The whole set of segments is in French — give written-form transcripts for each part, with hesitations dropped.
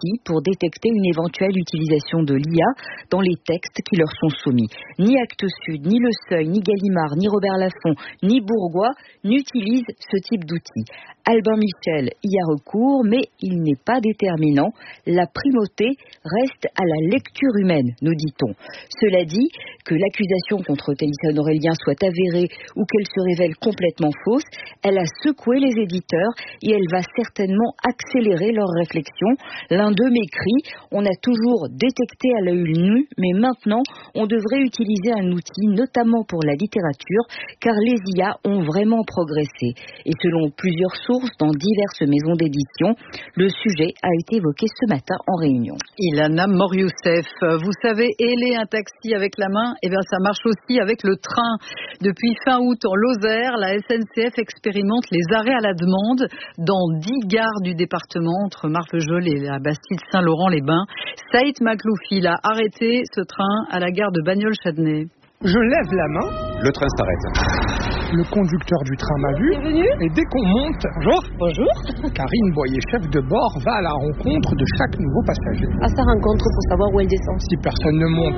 outils pour détecter une éventuelle utilisation de l'IA dans les textes qui leur sont soumis. Ni Actes Sud, ni Le Seuil, ni Gallimard, ni Robert Laffont, ni Bourgois n'utilisent ce type d'outils. Albin Michel y a recours, mais il n'est pas déterminant. La primauté reste à la lecture humaine, nous dit-on. Cela dit, que l'accusation contre Thélyson Aurélien soit avérée ou qu'elle se révèle complètement fausse, elle a secoué les éditeurs et elle va certainement accélérer leur réflexion. L'un d'eux m'écrit « On a toujours détecté à l'œil nu, mais maintenant, on devrait utiliser un outil, notamment pour la littérature, car les IA ont vraiment progressé. » Et selon plusieurs sources dans diverses maisons d'édition, le sujet a été évoqué ce matin en réunion. Ilana Mor-Youssef, vous savez, héler un taxi avec la main, eh bien ça marche aussi avec le train. Depuis fin août en Lozère, la SNCF expérimente les arrêts à la demande dans 10 gares du département entre Marvejols et la Bastide-Saint-Laurent-les-Bains. Saïd Makloufi l'a arrêté ce train à la gare de Bagnols-Châtenay. Je lève la main. Le train s'arrête. Le conducteur du train m'a vu. Et dès qu'on monte, Bonjour. Karine Boyer, chef de bord, va à la rencontre de chaque nouveau passager. À sa rencontre pour savoir où elle descend. Si personne ne monte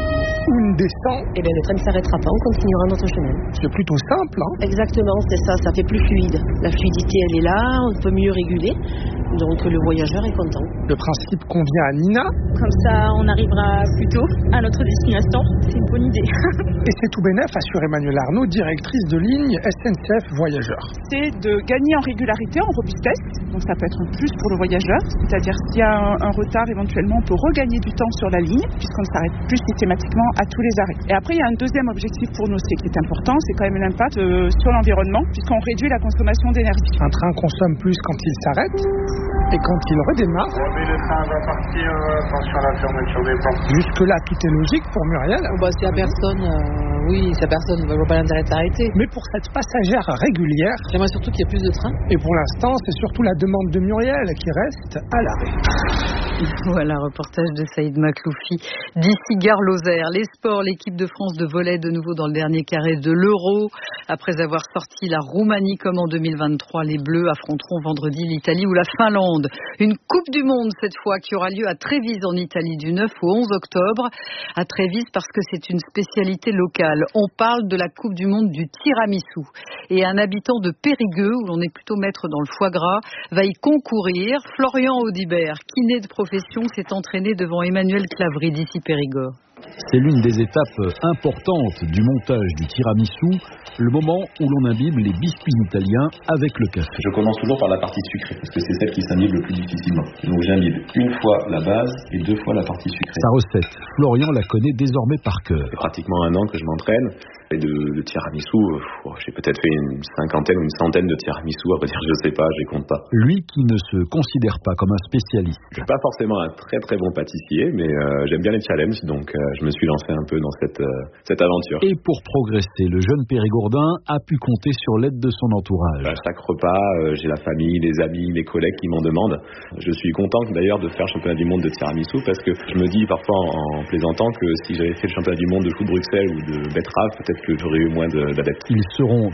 ou ne descend, Eh bien, le train ne s'arrêtera pas, on continuera notre chemin. c'est plutôt simple, hein. Exactement, c'est ça, ça fait plus fluide. La fluidité, elle est là, on peut mieux réguler. Donc, le voyageur est content. Le principe convient à Nina. Comme ça, on arrivera plus tôt à notre destination. C'est une bonne idée. Et c'est tout bénef, assure Emmanuelle Arnaud, directrice de ligne SNCF Voyageurs. C'est de gagner en régularité, en robustesse. Donc ça peut être un plus pour le voyageur. C'est-à-dire s'il y a un retard, éventuellement, on peut regagner du temps sur la ligne, puisqu'on ne s'arrête plus systématiquement à tous les arrêts. Et après, il y a un deuxième objectif pour nous, qui est important, c'est quand même l'impact sur l'environnement, puisqu'on réduit la consommation d'énergie. Un train consomme plus quand il s'arrête et quand il redémarre. Le train va partir, attention à la fermeture des portes. Jusque-là, tout est logique pour Muriel. Si la personne, si la personne ne voit pas l'intérêt de s'arrêter. Mais pour cette passagère régulière, J'aimerais surtout qu'il y ait plus de trains. et pour l'instant, c'est surtout la demande de Muriel qui reste à l'arrêt. Voilà, reportage de Saïd Makloufi d'ici Gare Lozère. Les sports, l'équipe de France de volley de nouveau dans le dernier carré de l'Euro. Après avoir sorti la Roumanie comme en 2023, les Bleus affronteront vendredi l'Italie ou la Finlande. Une Coupe du Monde cette fois qui aura lieu à Trévise en Italie du 9 au 11 octobre. À Trévise parce que c'est une spécialité locale. On parle de la Coupe du Monde du tiramisu. Et un habitant de Périgueux, où l'on est plutôt maître dans le foie gras, va y concourir. Florian Audibert, kiné de profession, s'est entraîné devant Emmanuel Clavry d'ici Périgord. C'est l'une des étapes importantes du montage du tiramisu, le moment où l'on imbibe les biscuits italiens avec le café. Je commence toujours par la partie sucrée, parce que c'est celle qui s'imbibe le plus difficilement. Donc j'imbibe une fois la base et 2 fois la partie sucrée. Sa recette, Florian la connaît désormais par cœur. C'est pratiquement 1 an que je m'entraîne. Et de tiramisu, j'ai peut-être fait une 50aine ou une centaine de tiramisu, à vrai dire, je sais pas, je les compte pas. Lui qui ne se considère pas comme un spécialiste. Je suis pas forcément un très très bon pâtissier, mais j'aime bien les challenges, donc je me suis lancé un peu dans cette aventure. Et pour progresser, le jeune Périgourdin a pu compter sur l'aide de son entourage. À chaque repas, j'ai la famille, les amis, les collègues qui m'en demandent. Je suis content d'ailleurs de faire le championnat du monde de tiramisu, parce que je me dis parfois en plaisantant que si j'avais fait le championnat du monde de chou de Bruxelles ou de betterave, peut-être que j'aurais eu moins d'adeptes. Ils seront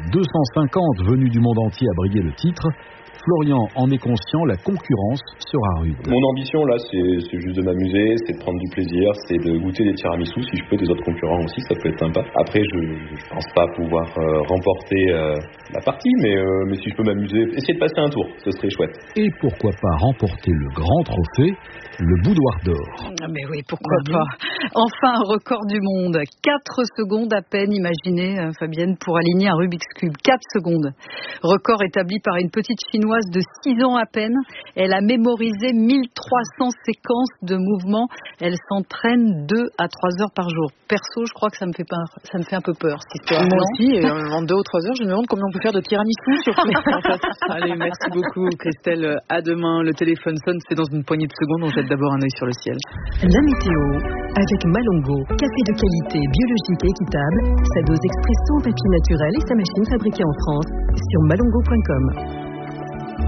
250 venus du monde entier à briguer le titre. Florian en est conscient, la concurrence sera rude. Mon ambition là, c'est juste de m'amuser, c'est de prendre du plaisir, c'est de goûter des tiramisu, si je peux, des autres concurrents aussi, ça peut être sympa. Après, je pense pas pouvoir remporter la partie, mais si je peux m'amuser, essayer de passer un tour, ce serait chouette. Et pourquoi pas remporter le grand trophée, le boudoir d'or. Mais oui, pourquoi pas. Enfin, un record du monde. 4 secondes à peine, imaginez, Fabienne, pour aligner un Rubik's Cube. 4 secondes. Record établi par une petite Chinoise de 6 ans à peine. Elle a mémorisé 1300 séquences de mouvements. Elle s'entraîne 2 à 3 heures par jour. Perso, je crois que ça me fait un peu peur, cette histoire. Moi aussi, et en 2 ou 3 heures, je me demande combien on peut faire de tiramisu surtout. Allez, merci beaucoup Christelle. À demain. Le téléphone sonne, c'est dans une poignée de secondes. On jette d'abord un œil sur le ciel. La météo avec Malongo. Café de qualité, biologique et équitable. Sa dose expresso en papier naturel et sa machine fabriquée en France sur malongo.com.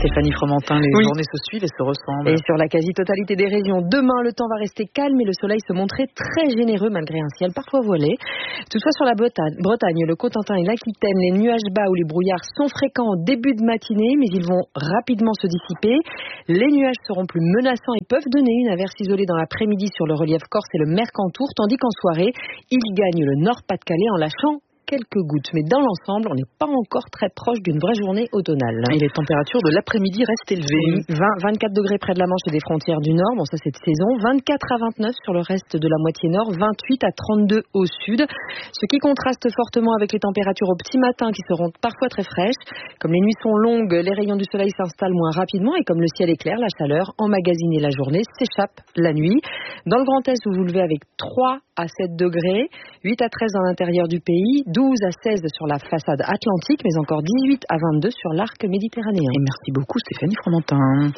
Stéphanie Fromentin, les journées se suivent et se ressemblent. Et sur la quasi-totalité des régions, demain, le temps va rester calme et le soleil se montrer très généreux malgré un ciel parfois voilé. Toutefois, sur la Bretagne, le Cotentin et l'Aquitaine, les nuages bas ou les brouillards sont fréquents en début de matinée, mais ils vont rapidement se dissiper. Les nuages seront plus menaçants et peuvent donner une averse isolée dans l'après-midi sur le relief corse et le Mercantour, tandis qu'en soirée, ils gagnent le Nord-Pas-de-Calais en lâchant quelques gouttes. Mais dans l'ensemble, on n'est pas encore très proche d'une vraie journée automnale. Et les températures de l'après-midi restent élevées. 24 degrés près de la Manche et des frontières du Nord. Bon, ça c'est de saison. 24 à 29 sur le reste de la moitié nord. 28 à 32 au sud. Ce qui contraste fortement avec les températures au petit matin qui seront parfois très fraîches. Comme les nuits sont longues, les rayons du soleil s'installent moins rapidement et comme le ciel est clair, la chaleur emmagasinée la journée s'échappe la nuit. Dans le Grand Est, vous vous levez avec 3 à 7 degrés, 8 à 13 dans l'intérieur du pays, 12 à 16 sur la façade atlantique, mais encore 18 à 22 sur l'arc méditerranéen. Et merci beaucoup Stéphanie Fromentin.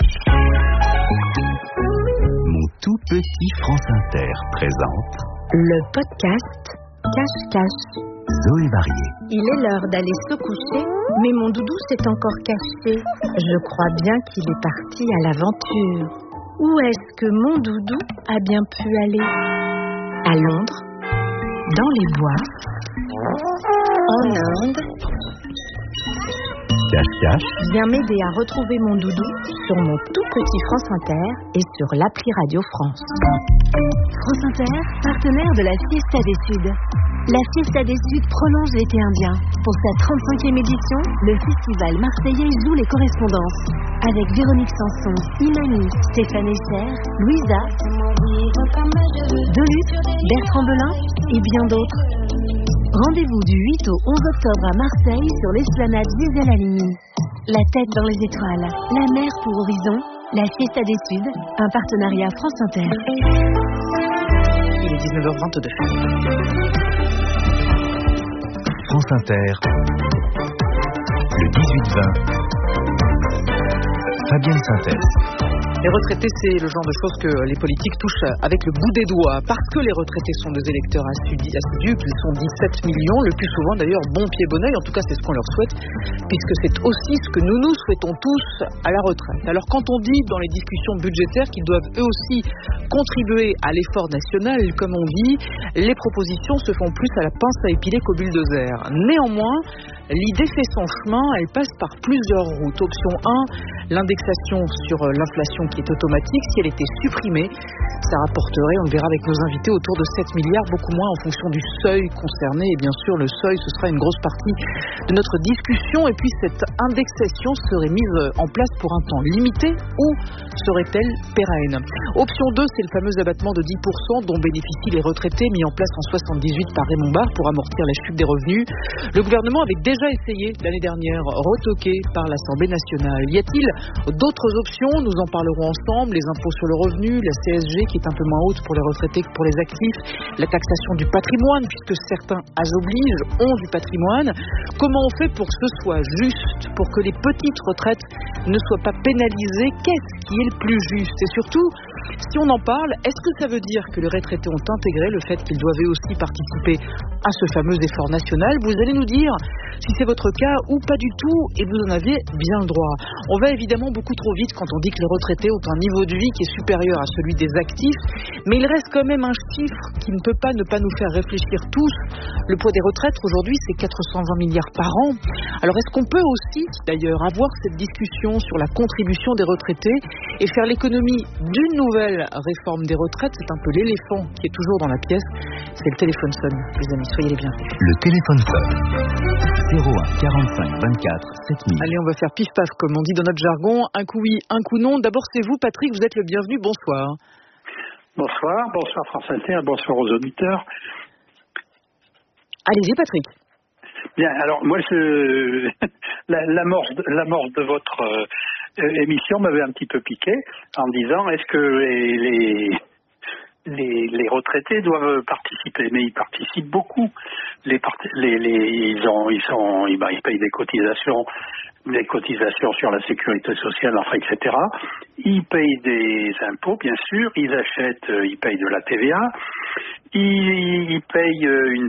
Mon tout petit France Inter présente le podcast Cache-Cache. Zoé Varié. Il est l'heure d'aller se coucher, mais mon doudou s'est encore caché. Je crois bien qu'il est parti à l'aventure. Où est-ce que mon doudou a bien pu aller? À Londres, dans les bois, en Inde. Cache-Cache. Viens m'aider à retrouver mon doudou sur mon tout petit France Inter et sur l'appli Radio France. France Inter, partenaire de la Fiesta des Suds. La Fiesta des Suds prolonge l'été indien. Pour sa 35e édition, le festival marseillais joue les correspondances. Avec Véronique Sanson, Imani, Stéphane Echer, Louisa, Deluxe, Bertrand Belin et bien d'autres. Rendez-vous du 8 au 11 octobre à Marseille sur l'esplanade Gisèle Halimi. La tête dans les étoiles, la mer pour horizon, la Fiesta des Suds, un partenariat France Inter. Il est 19h22. France Inter, le 18-20. Fabienne Synthèse. Les retraités, c'est le genre de choses que les politiques touchent avec le bout des doigts. Parce que les retraités sont des électeurs assidus, qu'ils sont 17 millions, le plus souvent d'ailleurs bon pied bon oeil, en tout cas c'est ce qu'on leur souhaite, puisque c'est aussi ce que nous souhaitons tous à la retraite. Alors quand on dit dans les discussions budgétaires qu'ils doivent eux aussi contribuer à l'effort national, comme on dit, les propositions se font plus à la pince à épiler qu'au bulldozer. Néanmoins, l'idée fait son chemin, elle passe par plusieurs routes. Option 1, l'indexation sur l'inflation qui est automatique. Si elle était supprimée, ça rapporterait, on le verra avec nos invités, autour de 7 milliards, beaucoup moins en fonction du seuil concerné. Et bien sûr, le seuil, ce sera une grosse partie de notre discussion. Et puis, cette indexation serait mise en place pour un temps limité ou serait-elle pérenne? Option 2, c'est le fameux abattement de 10% dont bénéficient les retraités, mis en place en 78 par Raymond Barre pour amortir la chute des revenus. Le gouvernement avait déjà essayé l'année dernière, retoqué par l'Assemblée nationale. Y a-t-il d'autres options? Nous en parlerons ensemble. Les impôts sur le revenu, la CSG qui est un peu moins haute pour les retraités que pour les actifs, la taxation du patrimoine, puisque certains, âge oblige, ont du patrimoine. Comment on fait pour que ce soit juste, pour que les petites retraites ne soient pas pénalisées? Qu'est-ce qui est le plus juste? Et surtout, si on en parle, est-ce que ça veut dire que les retraités ont intégré le fait qu'ils doivent aussi participer à ce fameux effort national? Vous allez nous dire si c'est votre cas ou pas du tout, et vous en aviez bien le droit. On va évidemment beaucoup trop vite quand on dit que les retraités ont un niveau de vie qui est supérieur à celui des actifs, mais il reste quand même un chiffre qui ne peut pas ne pas nous faire réfléchir tous. Le poids des retraites aujourd'hui, c'est 420 milliards par an. Alors est-ce qu'on peut aussi d'ailleurs avoir cette discussion sur la contribution des retraités et faire l'économie d'une nouvelle réforme des retraites? C'est un peu l'éléphant qui est toujours dans la pièce. C'est le téléphone sonne, les amis, soyez les bienvenus. Le téléphone sonne. 01 45 24 7000. Allez, on va faire pif-paf, comme on dit dans notre jargon. Un coup oui, un coup non. D'abord, c'est vous, Patrick, vous êtes le bienvenu. Bonsoir. Bonsoir France Inter, bonsoir aux auditeurs. Allez-y, Patrick. Bien, alors moi, l'amorce de votre émission m'avait un petit peu piqué en disant est-ce que les retraités doivent participer, mais ils participent beaucoup. Ils payent des cotisations sur la sécurité sociale, enfin, etc. Ils payent des impôts, bien sûr. Ils payent de la TVA. Ils payent une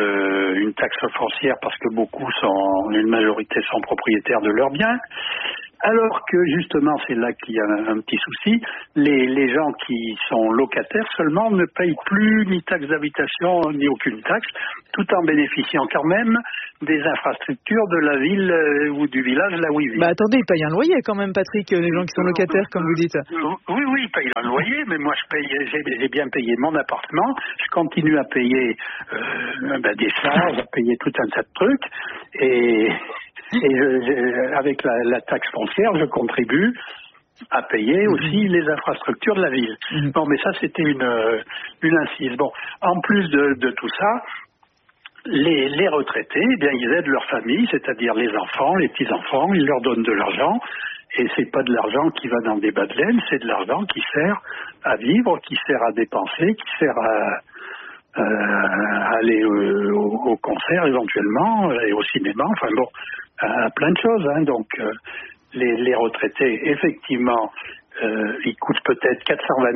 taxe foncière parce que une majorité sont propriétaires de leurs biens. Alors que justement, c'est là qu'il y a un petit souci, les gens qui sont locataires seulement ne payent plus ni taxe d'habitation ni aucune taxe, tout en bénéficiant quand même des infrastructures de la ville ou du village là où ils vivent. Bah attendez, ils payent un loyer quand même, Patrick, les gens qui sont locataires, comme vous dites. Oui, ils payent un loyer, mais moi j'ai bien payé mon appartement, je continue à payer des charges, à payer tout un tas de trucs, et avec la taxe foncière, je contribue à payer aussi les infrastructures de la ville. Bon, mais ça, c'était une incise. Bon, en plus de tout ça, les retraités, eh bien, ils aident leur famille, c'est-à-dire les enfants, les petits-enfants, ils leur donnent de l'argent, et c'est pas de l'argent qui va dans des bas de laine, c'est de l'argent qui sert à vivre, qui sert à dépenser, qui sert à aller au concert éventuellement, et au cinéma, enfin bon, à plein de choses. Hein. Donc, les retraités, effectivement, ils coûtent peut-être 420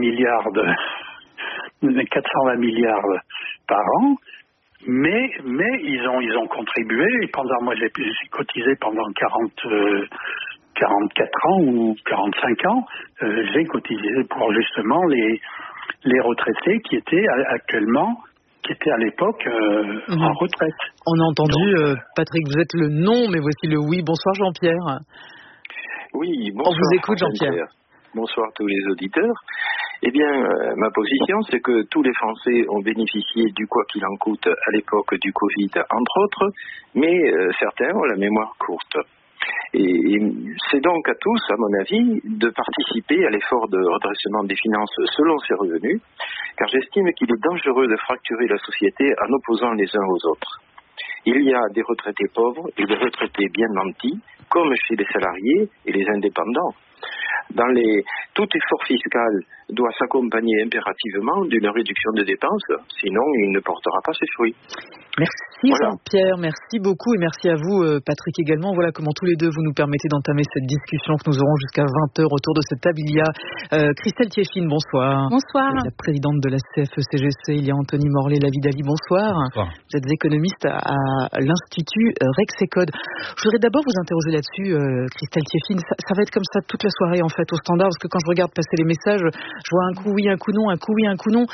milliards par an, mais ils ont contribué. Et moi, j'ai cotisé pendant 44 ans ou 45 ans. J'ai cotisé pour justement les retraités qui étaient à l'époque en retraite. On a entendu, Patrick, vous êtes le non, mais voici le oui. Bonsoir Jean-Pierre. Oui, bonsoir. On vous écoute Jean-Pierre. Bonsoir à tous les auditeurs. Eh bien, ma position, c'est que tous les Français ont bénéficié du quoi qu'il en coûte à l'époque du Covid, entre autres, mais certains ont la mémoire courte. Et c'est donc à tous, à mon avis, de participer à l'effort de redressement des finances selon ses revenus, car j'estime qu'il est dangereux de fracturer la société en opposant les uns aux autres. Il y a des retraités pauvres et des retraités bien nantis, comme chez les salariés et les indépendants. Tout effort fiscal doit s'accompagner impérativement d'une réduction de dépenses, sinon il ne portera pas ses fruits. Merci Jean-Pierre, merci beaucoup et merci à vous Patrick également. Voilà comment tous les deux vous nous permettez d'entamer cette discussion que nous aurons jusqu'à 20h autour de cette table. Il y a Christelle Thiéfine, bonsoir. Bonsoir. La présidente de la CFE-CGC, il y a Anthony Morlet-Lavidali, bonsoir. Bonsoir. Vous êtes économiste à l'Institut Rexecode. Je voudrais d'abord vous interroger là-dessus, Christelle Thiéfine. Ça va être comme ça toute la soirée en fait au standard, parce que quand je regarde passer les messages, je vois un coup oui, un coup non, un coup oui, un coup non.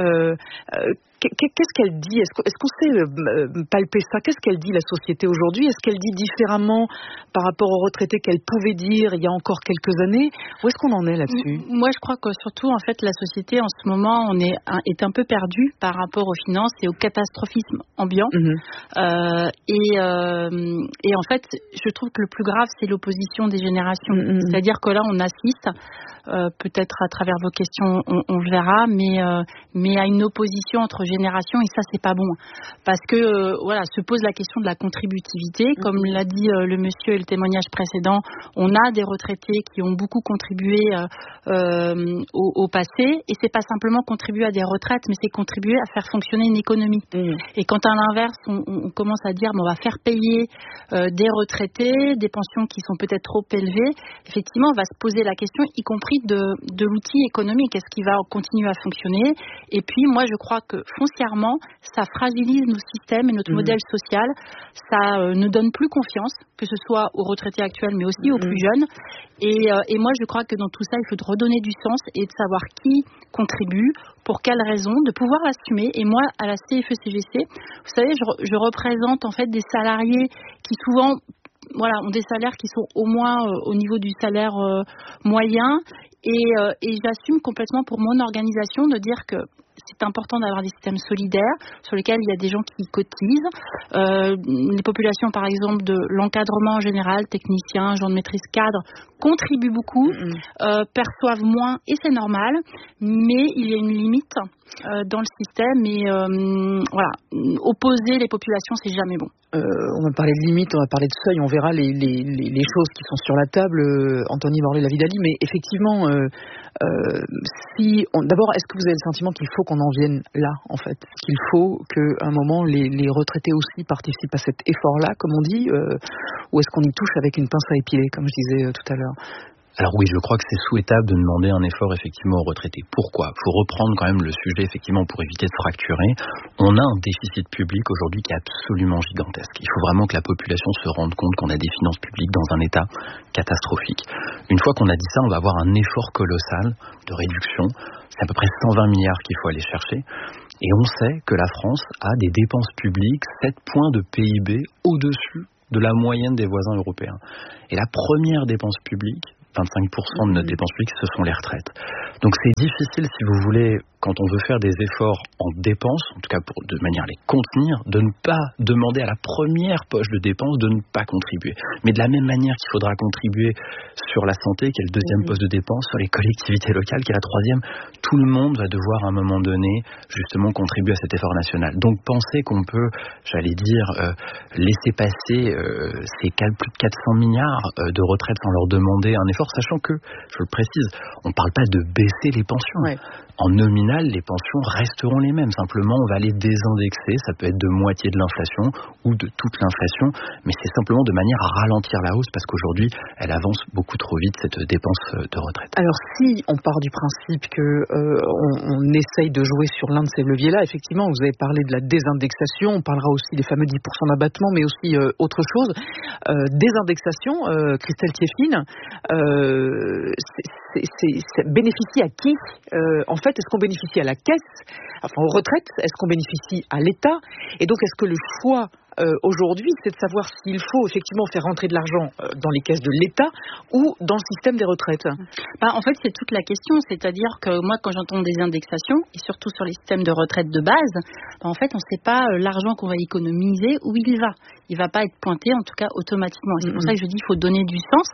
Qu'est-ce qu'elle dit ? Est-ce qu'on sait palper ça ? Qu'est-ce qu'elle dit la société aujourd'hui ? Est-ce qu'elle dit différemment par rapport aux retraités qu'elle pouvait dire il y a encore quelques années ? Où est-ce qu'on en est là-dessus ? Moi, je crois que surtout, en fait, la société en ce moment, est un peu perdue par rapport aux finances et au catastrophisme ambiant. Et en fait, je trouve que le plus grave, c'est l'opposition des générations. C'est-à-dire que là, on assiste, peut-être à travers vos questions, on le verra, mais à une opposition entre générations, et ça, c'est pas bon. Parce que, se pose la question de la contributivité. Comme l'a dit le monsieur et le témoignage précédent, on a des retraités qui ont beaucoup contribué au passé, et c'est pas simplement contribuer à des retraites, mais c'est contribuer à faire fonctionner une économie. Et quand à l'inverse, on commence à dire, on va faire payer des retraités, des pensions qui sont peut-être trop élevées, effectivement, on va se poser la question, y compris de l'outil économique. Est-ce qu'il va continuer à fonctionner ? Et puis, moi, je crois que foncièrement, ça fragilise nos systèmes et notre modèle social. Ça ne donne plus confiance, que ce soit aux retraités actuels, mais aussi aux plus jeunes. Et moi, je crois que dans tout ça, il faut redonner du sens et de savoir qui contribue, pour quelles raisons, de pouvoir assumer. Et moi, à la CFE-CGC, vous savez, je représente en fait des salariés qui souvent ont des salaires qui sont au moins au niveau du salaire moyen. Et j'assume complètement pour mon organisation de dire que c'est important d'avoir des systèmes solidaires sur lesquels il y a des gens qui cotisent. Les populations, par exemple, de l'encadrement en général, techniciens, gens de maîtrise cadre, contribuent beaucoup, perçoivent moins, et c'est normal, mais il y a une limite dans le système, et opposer les populations, c'est jamais bon. On va parler de limites, on va parler de seuil, on verra les choses qui sont sur la table, Anthony Morlet-Lavidali, mais effectivement, d'abord, est-ce que vous avez le sentiment qu'il faut qu'on en vienne là, en fait, qu'il faut qu'à un moment les retraités aussi participent à cet effort-là, comme on dit, ou est-ce qu'on y touche avec une pince à épiler, comme je disais tout à l'heure? Alors oui, je crois que c'est souhaitable de demander un effort effectivement aux retraités. Pourquoi ? Il faut reprendre quand même le sujet effectivement pour éviter de fracturer. On a un déficit public aujourd'hui qui est absolument gigantesque. Il faut vraiment que la population se rende compte qu'on a des finances publiques dans un état catastrophique. Une fois qu'on a dit ça, on va avoir un effort colossal de réduction. C'est à peu près 120 milliards qu'il faut aller chercher. Et on sait que la France a des dépenses publiques 7 points de PIB au-dessus de la moyenne des voisins européens. Et la première dépense publique, 25% de notre dépense publique, ce sont les retraites. Donc c'est difficile, si vous voulez, quand on veut faire des efforts en dépenses, en tout cas pour de manière à les contenir, de ne pas demander à la première poche de dépenses de ne pas contribuer. Mais de la même manière qu'il faudra contribuer sur la santé, qui est le deuxième poste de dépense, sur les collectivités locales, qui est la troisième, tout le monde va devoir à un moment donné justement contribuer à cet effort national. Donc penser qu'on peut, j'allais dire, laisser passer ces plus de 400 milliards de retraites sans leur demander un effort, sachant que, je le précise, on ne parle pas de baisser les pensions. Ouais. En nominal, les pensions resteront les mêmes. Simplement, on va les désindexer. Ça peut être de moitié de l'inflation ou de toute l'inflation. Mais c'est simplement de manière à ralentir la hausse parce qu'aujourd'hui, elle avance beaucoup trop vite, cette dépense de retraite. Alors, si on part du principe qu'on essaye de jouer sur l'un de ces leviers-là, effectivement, vous avez parlé de la désindexation. On parlera aussi des fameux 10% d'abattement, mais aussi autre chose. Désindexation, Christelle Thieffine, ça bénéficie à qui en fait, est-ce qu'on bénéficie à la caisse, enfin aux retraites, est-ce qu'on bénéficie à l'État? Et donc, est-ce que le choix aujourd'hui, c'est de savoir s'il faut effectivement faire rentrer de l'argent dans les caisses de l'État ou dans le système des retraites? En fait, c'est toute la question. C'est-à-dire que moi, quand j'entends des indexations, et surtout sur les systèmes de retraite de base, en fait, on ne sait pas l'argent qu'on va économiser, où il va. Il ne va pas être pointé, en tout cas, automatiquement. Et c'est pour ça que je dis qu'il faut donner du sens.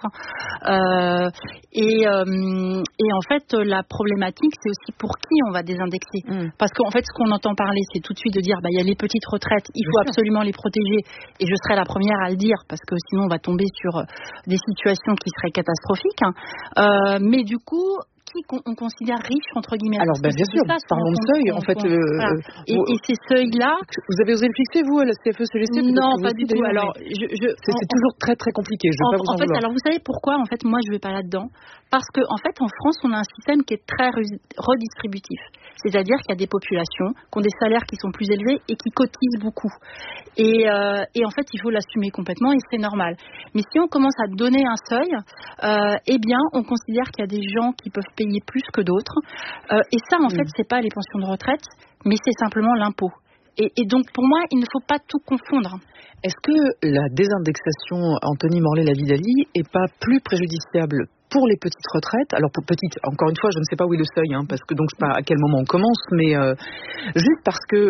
Et en fait, la problématique, c'est aussi pour qui on va désindexer. Parce qu'en fait, ce qu'on entend parler, c'est tout de suite de dire, il y a les petites retraites, il faut absolument les protéger. Et je serai la première à le dire, parce que sinon, on va tomber sur des situations qui seraient catastrophiques. Mais du coup, on considère riche, entre guillemets. Alors, bien sûr, parlons de seuil, en fait. Et ces seuils-là... Vous avez osé le fixer, vous, à la CFE-CGC? Non, pas du tout. Alors, c'est toujours très, très compliqué. Je ne vais pas vous en vouloir. Alors, vous savez pourquoi, en fait, moi, je ne vais pas là-dedans? Parce que, en fait, en France, on a un système qui est très redistributif. C'est-à-dire qu'il y a des populations qui ont des salaires qui sont plus élevés et qui cotisent beaucoup. Et en fait, il faut l'assumer complètement et c'est normal. Mais si on commence à donner un seuil, eh bien, on considère qu'il y a des gens qui peuvent payer plus que d'autres. Et ça, en fait, c'est pas les pensions de retraite, mais c'est simplement l'impôt. Et donc, pour moi, il ne faut pas tout confondre. Est-ce que la désindexation, Anthony Morlet-Lavidali, est pas plus préjudiciable pour les petites retraites? Alors pour petites, encore une fois, je ne sais pas où est le seuil, parce que donc je sais pas à quel moment on commence, mais juste parce que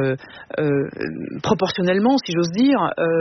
proportionnellement, si j'ose dire,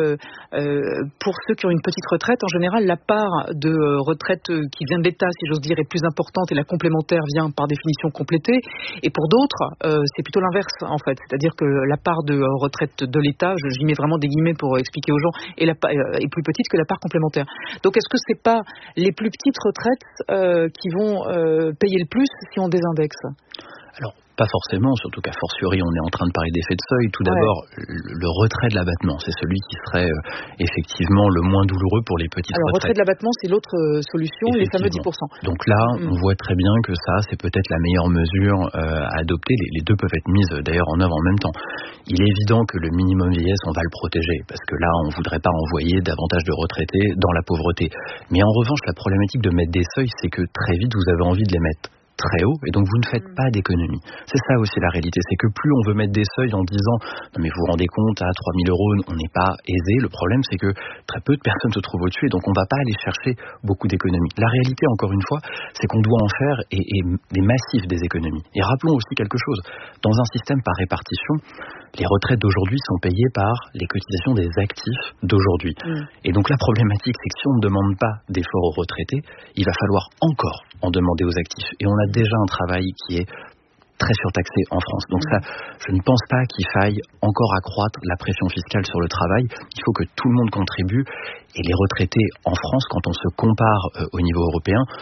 pour ceux qui ont une petite retraite, en général, la part de retraite qui vient de l'État, si j'ose dire, est plus importante et la complémentaire vient par définition compléter. Et pour d'autres, c'est plutôt l'inverse, en fait. C'est-à-dire que la part de retraite de l'État, j'y mets vraiment des guillemets pour expliquer aux gens, est plus petite que la part complémentaire. Donc est-ce que c'est pas les plus petites retraites qui vont payer le plus si on désindexe? Alors, pas forcément, surtout qu'à fortiori, on est en train de parler d'effet de seuil. Tout d'abord, le retrait de l'abattement, c'est celui qui serait effectivement le moins douloureux pour les petites retraites. Alors, retrait de l'abattement, c'est l'autre solution, les fameux 10%. Donc là, on voit très bien que ça, c'est peut-être la meilleure mesure à adopter. Les deux peuvent être mises d'ailleurs en œuvre en même temps. Il est évident que le minimum vieillesse, on va le protéger, parce que là, on ne voudrait pas envoyer davantage de retraités dans la pauvreté. Mais en revanche, la problématique de mettre des seuils, c'est que très vite, vous avez envie de les mettre très haut, et donc vous ne faites pas d'économie. C'est ça aussi la réalité, c'est que plus on veut mettre des seuils en disant non mais vous vous rendez compte, à 3 000 €, on n'est pas aisé, le problème c'est que très peu de personnes se trouvent au-dessus, et donc on ne va pas aller chercher beaucoup d'économies. La réalité, encore une fois, c'est qu'on doit en faire et des massifs des économies. Et rappelons aussi quelque chose, dans un système par répartition, les retraites d'aujourd'hui sont payées par les cotisations des actifs d'aujourd'hui. Et donc la problématique, c'est que si on ne demande pas d'efforts aux retraités, il va falloir encore en demander aux actifs. Et on a déjà un travail qui est très surtaxé en France. Donc ça, je ne pense pas qu'il faille encore accroître la pression fiscale sur le travail. Il faut que tout le monde contribue. Et les retraités en France, quand on se compare au niveau européen,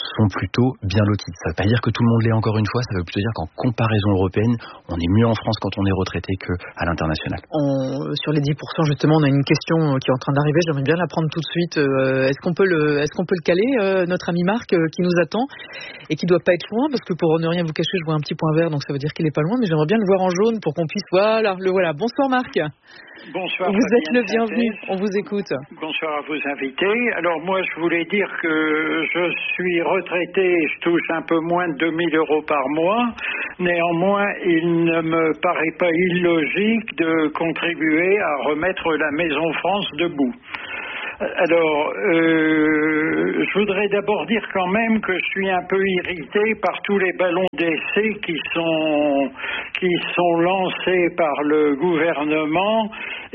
sont plutôt bien lotis. Ça ne veut pas dire que tout le monde l'est encore une fois, ça veut plutôt dire qu'en comparaison européenne, on est mieux en France quand on est retraité qu'à l'international. Sur les 10%, justement, on a une question qui est en train d'arriver, j'aimerais bien la prendre tout de suite. Est-ce qu'on peut le caler, notre ami Marc qui nous attend et qui ne doit pas être loin, parce que pour ne rien vous cacher, je vois un petit point vert, donc ça veut dire qu'il n'est pas loin, mais j'aimerais bien le voir en jaune pour qu'on puisse... Voilà, le voilà. Bonsoir Marc. Bonsoir. Vous êtes le bienvenu, on vous écoute. Bonsoir à vos invités. Alors moi, je voulais dire que je suis retraité, je touche un peu moins de 2 000 euros par mois. Néanmoins, il ne me paraît pas illogique de contribuer à remettre la Maison France debout. Alors, je voudrais d'abord dire quand même que je suis un peu irrité par tous les ballons d'essai qui sont lancés par le gouvernement,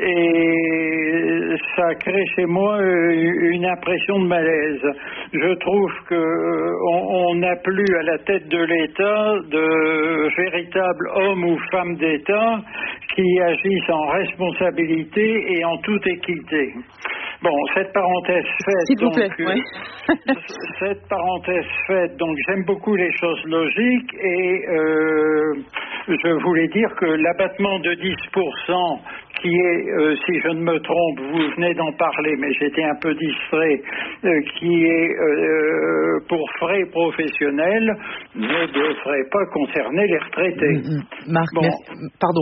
et ça crée chez moi une impression de malaise. Je trouve qu'on n'a plus à la tête de l'État de véritables hommes ou femmes d'État qui agissent en responsabilité et en toute équité. Bon, cette parenthèse faite, donc j'aime beaucoup les choses logiques, et je voulais dire que l'abattement de 10%, qui est, si je ne me trompe, vous venez d'en parler, mais j'étais un peu distrait, qui est pour frais professionnels, ne devrait pas concerner les retraités. Marc, bon, pardon.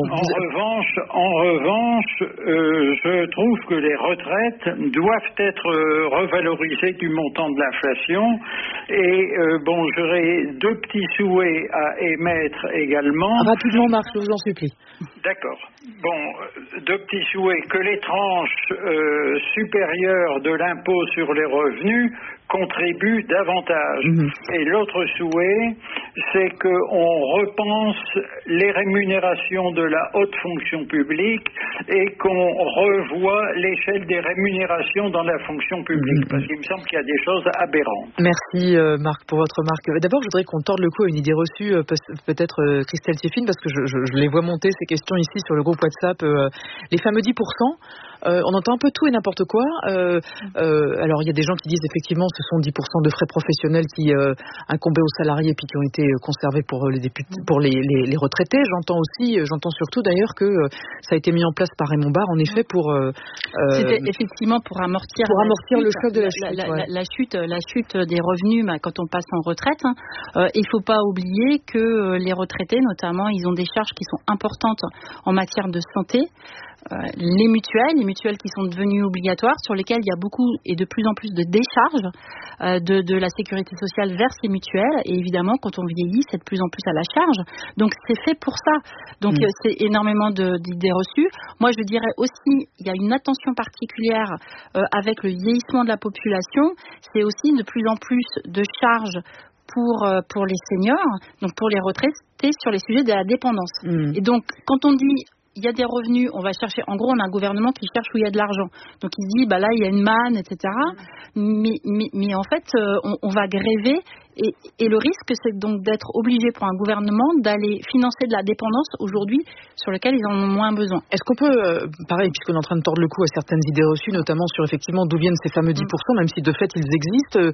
En revanche, je trouve que les retraites doivent être revalorisées du montant de l'inflation, et j'aurais 2 petits souhaits à émettre également. Rapidement, Marc, je vous en supplie. D'accord. Bon, 2 petits souhaits. Que les tranches supérieures de l'impôt sur les revenus contribuent davantage. Et l'autre souhait, c'est qu'on repense les rémunérations de la haute fonction publique et qu'on revoie l'échelle des rémunérations dans la fonction publique, parce qu'il me semble qu'il y a des choses aberrantes. Merci Marc pour votre remarque. D'abord, je voudrais qu'on torde le cou à une idée reçue, peut-être Christelle Tiffin, parce que je les vois monter ces questions ici sur le groupe WhatsApp. Les fameux 10%, on entend un peu tout et n'importe quoi. Alors, il y a des gens qui disent effectivement ce sont 10% de frais professionnels qui incombaient aux salariés puis qui ont été conservés pour les retraités. J'entends surtout d'ailleurs que ça a été mis en place par Raymond Barre, en effet, pour... C'était effectivement pour amortir le choc de la chute. La chute des revenus quand on passe en retraite. Il ne faut pas oublier que les retraités, notamment, ils ont des charges qui sont importantes en matière de santé. Les mutuelles qui sont devenues obligatoires, sur lesquelles il y a beaucoup et de plus en plus de décharges de la sécurité sociale vers ces mutuelles, et évidemment quand on vieillit c'est de plus en plus à la charge, donc c'est fait pour ça, donc c'est énormément d'idées reçues. Moi je dirais aussi, il y a une attention particulière avec le vieillissement de la population, c'est aussi de plus en plus de charges pour les seniors, donc pour les retraités, sur les sujets de la dépendance. Et donc quand on dit il y a des revenus, on va chercher, en gros on a un gouvernement qui cherche où il y a de l'argent, donc il dit là il y a une manne, etc. Mais en fait on va gréver, et le risque c'est donc d'être obligé pour un gouvernement d'aller financer de la dépendance aujourd'hui sur laquelle ils en ont moins besoin. Est-ce qu'on peut, pareil, puisqu'on est en train de tordre le cou à certaines idées reçues, notamment sur effectivement d'où viennent ces fameux 10%, même si de fait ils existent,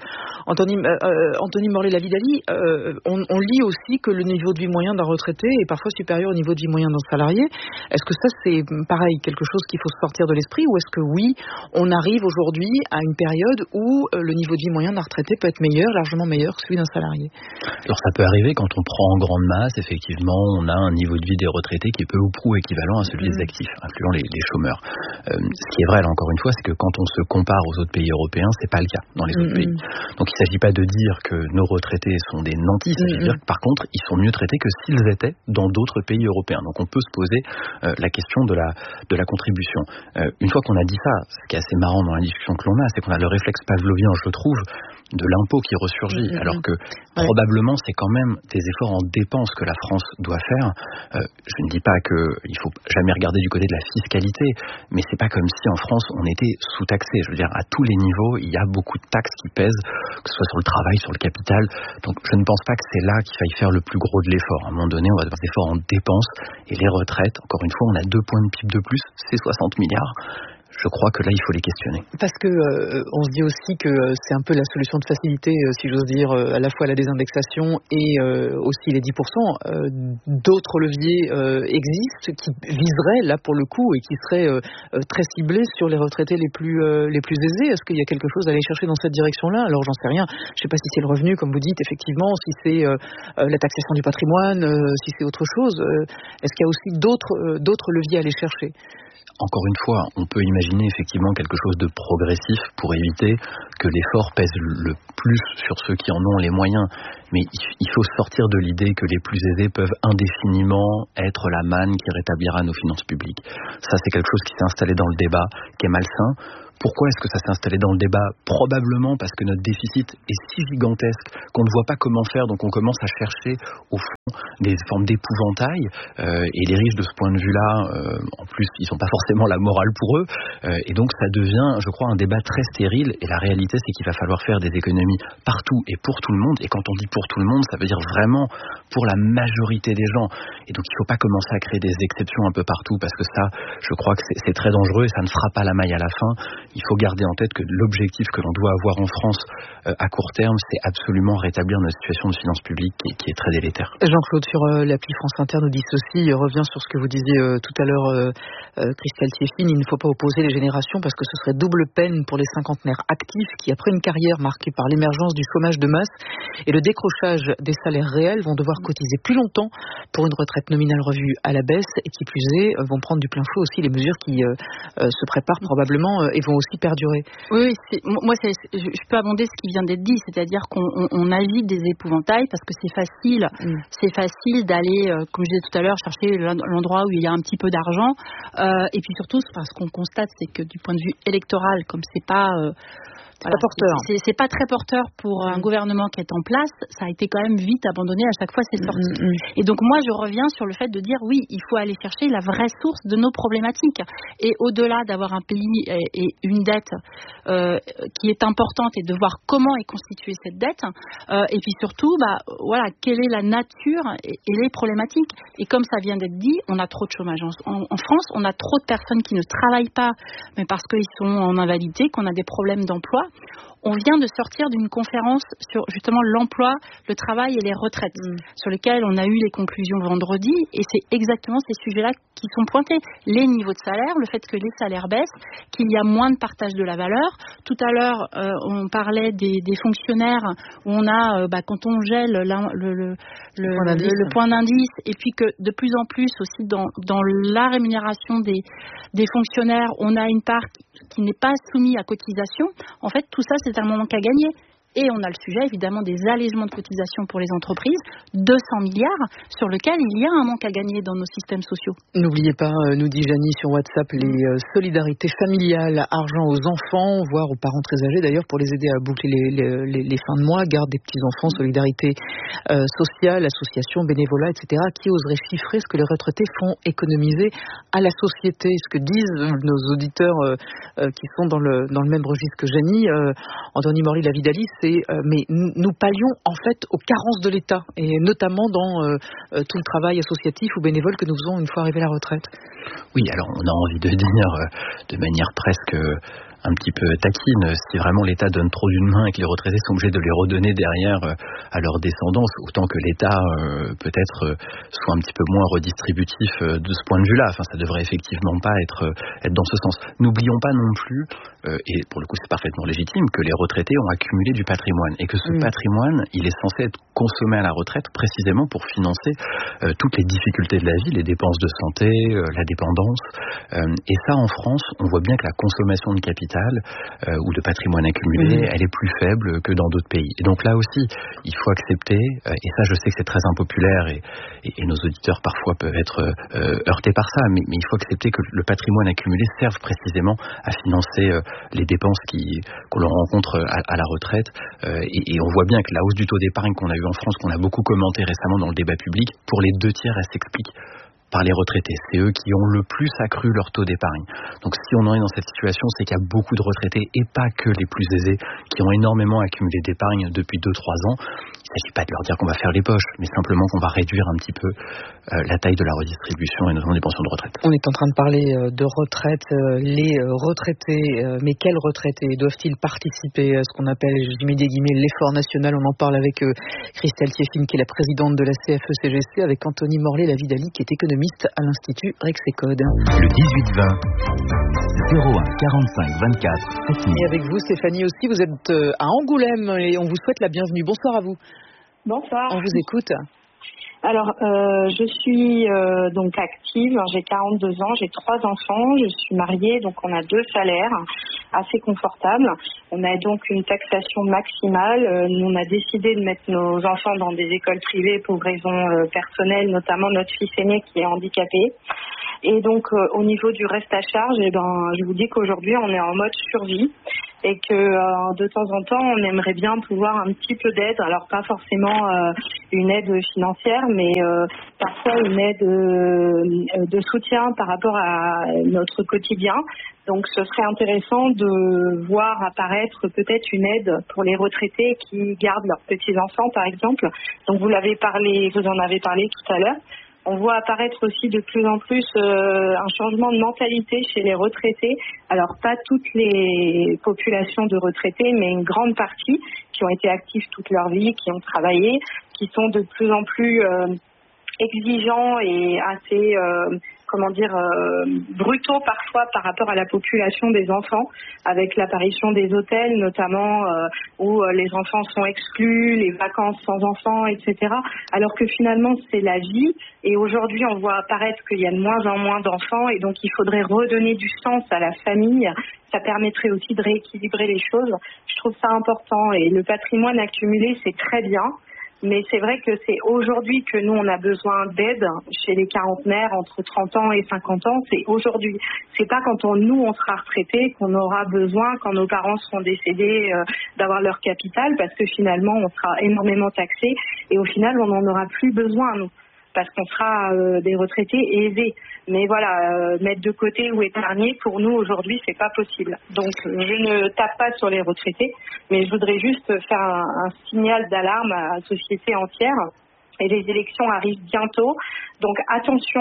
Anthony Morlet-Lavidali, on lit aussi que le niveau de vie moyen d'un retraité est parfois supérieur au niveau de vie moyen d'un salarié. Est-ce que ça c'est pareil, quelque chose qu'il faut sortir de l'esprit, ou est-ce que oui, on arrive aujourd'hui à une période où le niveau de vie moyen d'un retraité peut être meilleur, largement meilleur que celui d'un salarié? Alors ça peut arriver quand on prend en grande masse, effectivement, on a un niveau de vie des retraités qui est peu ou prou équivalent à celui des actifs, incluant les chômeurs. Ce qui est vrai, là encore une fois, c'est que quand on se compare aux autres pays européens, c'est pas le cas dans les autres pays. Donc il ne s'agit pas de dire que nos retraités sont des nantis, il s'agit de dire que par contre, ils sont mieux traités que s'ils étaient dans d'autres pays européens. Donc on peut se poser la question de la contribution. Une fois qu'on a dit ça, ce qui est assez marrant dans la discussion que l'on a, c'est qu'on a le réflexe pavlovien, je trouve, de l'impôt qui ressurgit, alors que probablement c'est quand même des efforts en dépenses que la France doit faire. Je ne dis pas qu'il faut jamais regarder du côté de la fiscalité, mais c'est pas comme si en France on était sous-taxé. Je veux dire, à tous les niveaux, il y a beaucoup de taxes qui pèsent, que ce soit sur le travail, sur le capital. Donc je ne pense pas que c'est là qu'il faille faire le plus gros de l'effort. À un moment donné, on va faire des efforts en dépenses, et les retraites, encore une fois, on a 2 points de PIB de plus, c'est 60 milliards. je crois que là, il faut les questionner. Parce que on se dit aussi que c'est un peu la solution de facilité, si j'ose dire, à la fois la désindexation et aussi les 10%. D'autres leviers existent qui viseraient, là pour le coup, et qui seraient très ciblés sur les retraités les plus aisés. Est-ce qu'il y a quelque chose à aller chercher dans cette direction-là? Alors, j'en sais rien. Je ne sais pas si c'est le revenu, comme vous dites, effectivement, si c'est la taxation du patrimoine, si c'est autre chose. Est-ce qu'il y a aussi d'autres leviers à aller chercher? Encore une fois, on peut imaginer effectivement quelque chose de progressif pour éviter que l'effort pèse le plus sur ceux qui en ont les moyens. Mais il faut sortir de l'idée que les plus aisés peuvent indéfiniment être la manne qui rétablira nos finances publiques. Ça, c'est quelque chose qui s'est installé dans le débat, qui est malsain. Pourquoi est-ce que ça s'est installé dans le débat? Probablement parce que notre déficit est si gigantesque qu'on ne voit pas comment faire, donc on commence à chercher au fond des formes d'épouvantail, et les riches de ce point de vue-là, en plus, ils n'ont pas forcément la morale pour eux, et donc ça devient, je crois, un débat très stérile, et la réalité c'est qu'il va falloir faire des économies partout et pour tout le monde, et quand on dit pour tout le monde, ça veut dire vraiment pour la majorité des gens, et donc il ne faut pas commencer à créer des exceptions un peu partout, parce que ça, je crois que c'est très dangereux, et ça ne fera pas la maille à la fin. Il faut garder en tête que l'objectif que l'on doit avoir en France à court terme, c'est absolument rétablir notre situation de finances publiques qui est très délétère. Jean-Claude, sur l'appli France Inter nous dit ceci, revient sur ce que vous disiez tout à l'heure, Christelle Thieffine, il ne faut pas opposer les générations parce que ce serait double peine pour les cinquantenaires actifs qui, après une carrière marquée par l'émergence du chômage de masse et le décrochage des salaires réels, vont devoir cotiser plus longtemps pour une retraite nominale revue à la baisse et qui plus est, vont prendre du plein fouet aussi les mesures qui se préparent probablement et vont aussi perdurer. Oui, je peux abonder ce qui vient d'être dit, c'est-à-dire qu'on agite des épouvantails parce que c'est facile d'aller, comme je disais tout à l'heure, chercher l'endroit où il y a un petit peu d'argent, et puis surtout, ce qu'on constate, c'est que du point de vue électoral, comme c'est pas porteur. C'est pas très porteur pour un gouvernement qui est en place. Ça a été quand même vite abandonné à chaque fois c'est sorti. Et donc moi je reviens sur le fait de dire oui, il faut aller chercher la vraie source de nos problématiques. Et au-delà d'avoir un pays et une dette qui est importante et de voir comment est constituée cette dette, et puis surtout quelle est la nature et les problématiques. Et comme ça vient d'être dit, on a trop de chômage en France, on a trop de personnes qui ne travaillent pas, mais parce qu'ils sont en invalidité, qu'on a des problèmes d'emploi. On vient de sortir d'une conférence sur justement l'emploi, le travail et les retraites, sur lesquelles on a eu les conclusions vendredi, et c'est exactement ces sujets-là qui sont pointés. Les niveaux de salaire, le fait que les salaires baissent, qu'il y a moins de partage de la valeur. Tout à l'heure, on parlait des fonctionnaires où on a, quand on gèle le point d'indice, et puis que de plus en plus aussi dans la rémunération des fonctionnaires, on a une part qui n'est pas soumise à cotisation. En fait, tout ça, c'est un manque à gagner. Et on a le sujet, évidemment, des allégements de cotisation pour les entreprises, 200 milliards, sur lequel il y a un manque à gagner dans nos systèmes sociaux. N'oubliez pas, nous dit Janie sur WhatsApp, les solidarités familiales, argent aux enfants, voire aux parents très âgés, d'ailleurs, pour les aider à boucler les fins de mois, garde des petits-enfants, solidarité sociale, association, bénévolat, etc., qui oserait chiffrer ce que les retraités font économiser à la société. Ce que disent nos auditeurs qui sont dans le même registre que Janie, Anthony Morly-Lavidalis, mais nous pallions en fait aux carences de l'État, et notamment dans tout le travail associatif ou bénévole que nous faisons une fois arrivés à la retraite. Oui, alors on a envie de dire de manière presque un petit peu taquine, si vraiment l'État donne trop d'une main et que les retraités sont obligés de les redonner derrière à leur descendance, autant que l'État peut-être soit un petit peu moins redistributif de ce point de vue-là. Enfin, ça devrait effectivement pas être dans ce sens. N'oublions pas non plus, et pour le coup c'est parfaitement légitime, que les retraités ont accumulé du patrimoine, et que ce patrimoine, il est censé être consommé à la retraite précisément pour financer toutes les difficultés de la vie, les dépenses de santé, la dépendance, et ça en France, on voit bien que la consommation de capital ou de patrimoine accumulé, elle est plus faible que dans d'autres pays. Et donc là aussi, il faut accepter, et ça je sais que c'est très impopulaire, et nos auditeurs parfois peuvent être heurtés par ça, mais il faut accepter que le patrimoine accumulé serve précisément à financer les dépenses qu'on rencontre à la retraite, et on voit bien que la hausse du taux d'épargne qu'on a eu en France, qu'on a beaucoup commenté récemment dans le débat public, pour les 2 tiers, elle s'explique par les retraités. C'est eux qui ont le plus accru leur taux d'épargne. Donc si on en est dans cette situation, c'est qu'il y a beaucoup de retraités, et pas que les plus aisés, qui ont énormément accumulé d'épargne depuis 2-3 ans. ne s'agit pas de leur dire qu'on va faire les poches, mais simplement qu'on va réduire un petit peu la taille de la redistribution et notamment des pensions de retraite. On est en train de parler de retraite. Les retraités, mais quels retraités doivent-ils participer à ce qu'on appelle, je mets des guillemets, l'effort national? On en parle avec Christelle Thieffine, qui est la présidente de la CFE-CGC, avec Anthony Morlet-Lavidali, qui est économiste à l'Institut Rexecode. Le 18-20, 01 45 24 7000. Et avec vous, Stéphanie aussi, vous êtes à Angoulême et on vous souhaite la bienvenue. Bonsoir à vous. Bonsoir. On vous écoute. Alors, je suis donc active, j'ai 42 ans, j'ai 3 enfants, je suis mariée, donc on a 2 salaires assez confortables. On a donc une taxation maximale. Nous, on a décidé de mettre nos enfants dans des écoles privées pour raisons personnelles, notamment notre fils aîné qui est handicapé. Et donc, au niveau du reste à charge, je vous dis qu'aujourd'hui, on est en mode survie. Et que de temps en temps, on aimerait bien pouvoir un petit peu d'aide. Alors pas forcément une aide financière, mais parfois une aide de soutien par rapport à notre quotidien. Donc ce serait intéressant de voir apparaître peut-être une aide pour les retraités qui gardent leurs petits-enfants, par exemple. Donc vous en avez parlé tout à l'heure. On voit apparaître aussi de plus en plus un changement de mentalité chez les retraités. Alors pas toutes les populations de retraités, mais une grande partie qui ont été actifs toute leur vie, qui ont travaillé, qui sont de plus en plus exigeants et assez brutaux parfois par rapport à la population des enfants, avec l'apparition des hôtels notamment où les enfants sont exclus, les vacances sans enfants, etc. Alors que finalement c'est la vie, et aujourd'hui on voit apparaître qu'il y a de moins en moins d'enfants, et donc il faudrait redonner du sens à la famille. Ça permettrait aussi de rééquilibrer les choses. Je trouve ça important, et le patrimoine accumulé c'est très bien. Mais c'est vrai que c'est aujourd'hui que nous, on a besoin d'aide chez les quarantenaires entre 30 ans et 50 ans. C'est aujourd'hui. C'est pas quand on sera retraités qu'on aura besoin, quand nos parents seront décédés, d'avoir leur capital, parce que finalement, on sera énormément taxés et au final, on n'en aura plus besoin, nous, parce qu'on sera des retraités aisés. Mais voilà, mettre de côté ou épargner, pour nous, aujourd'hui, c'est pas possible. Donc, je ne tape pas sur les retraités, mais je voudrais juste faire un signal d'alarme à la société entière. Et les élections arrivent bientôt. Donc attention,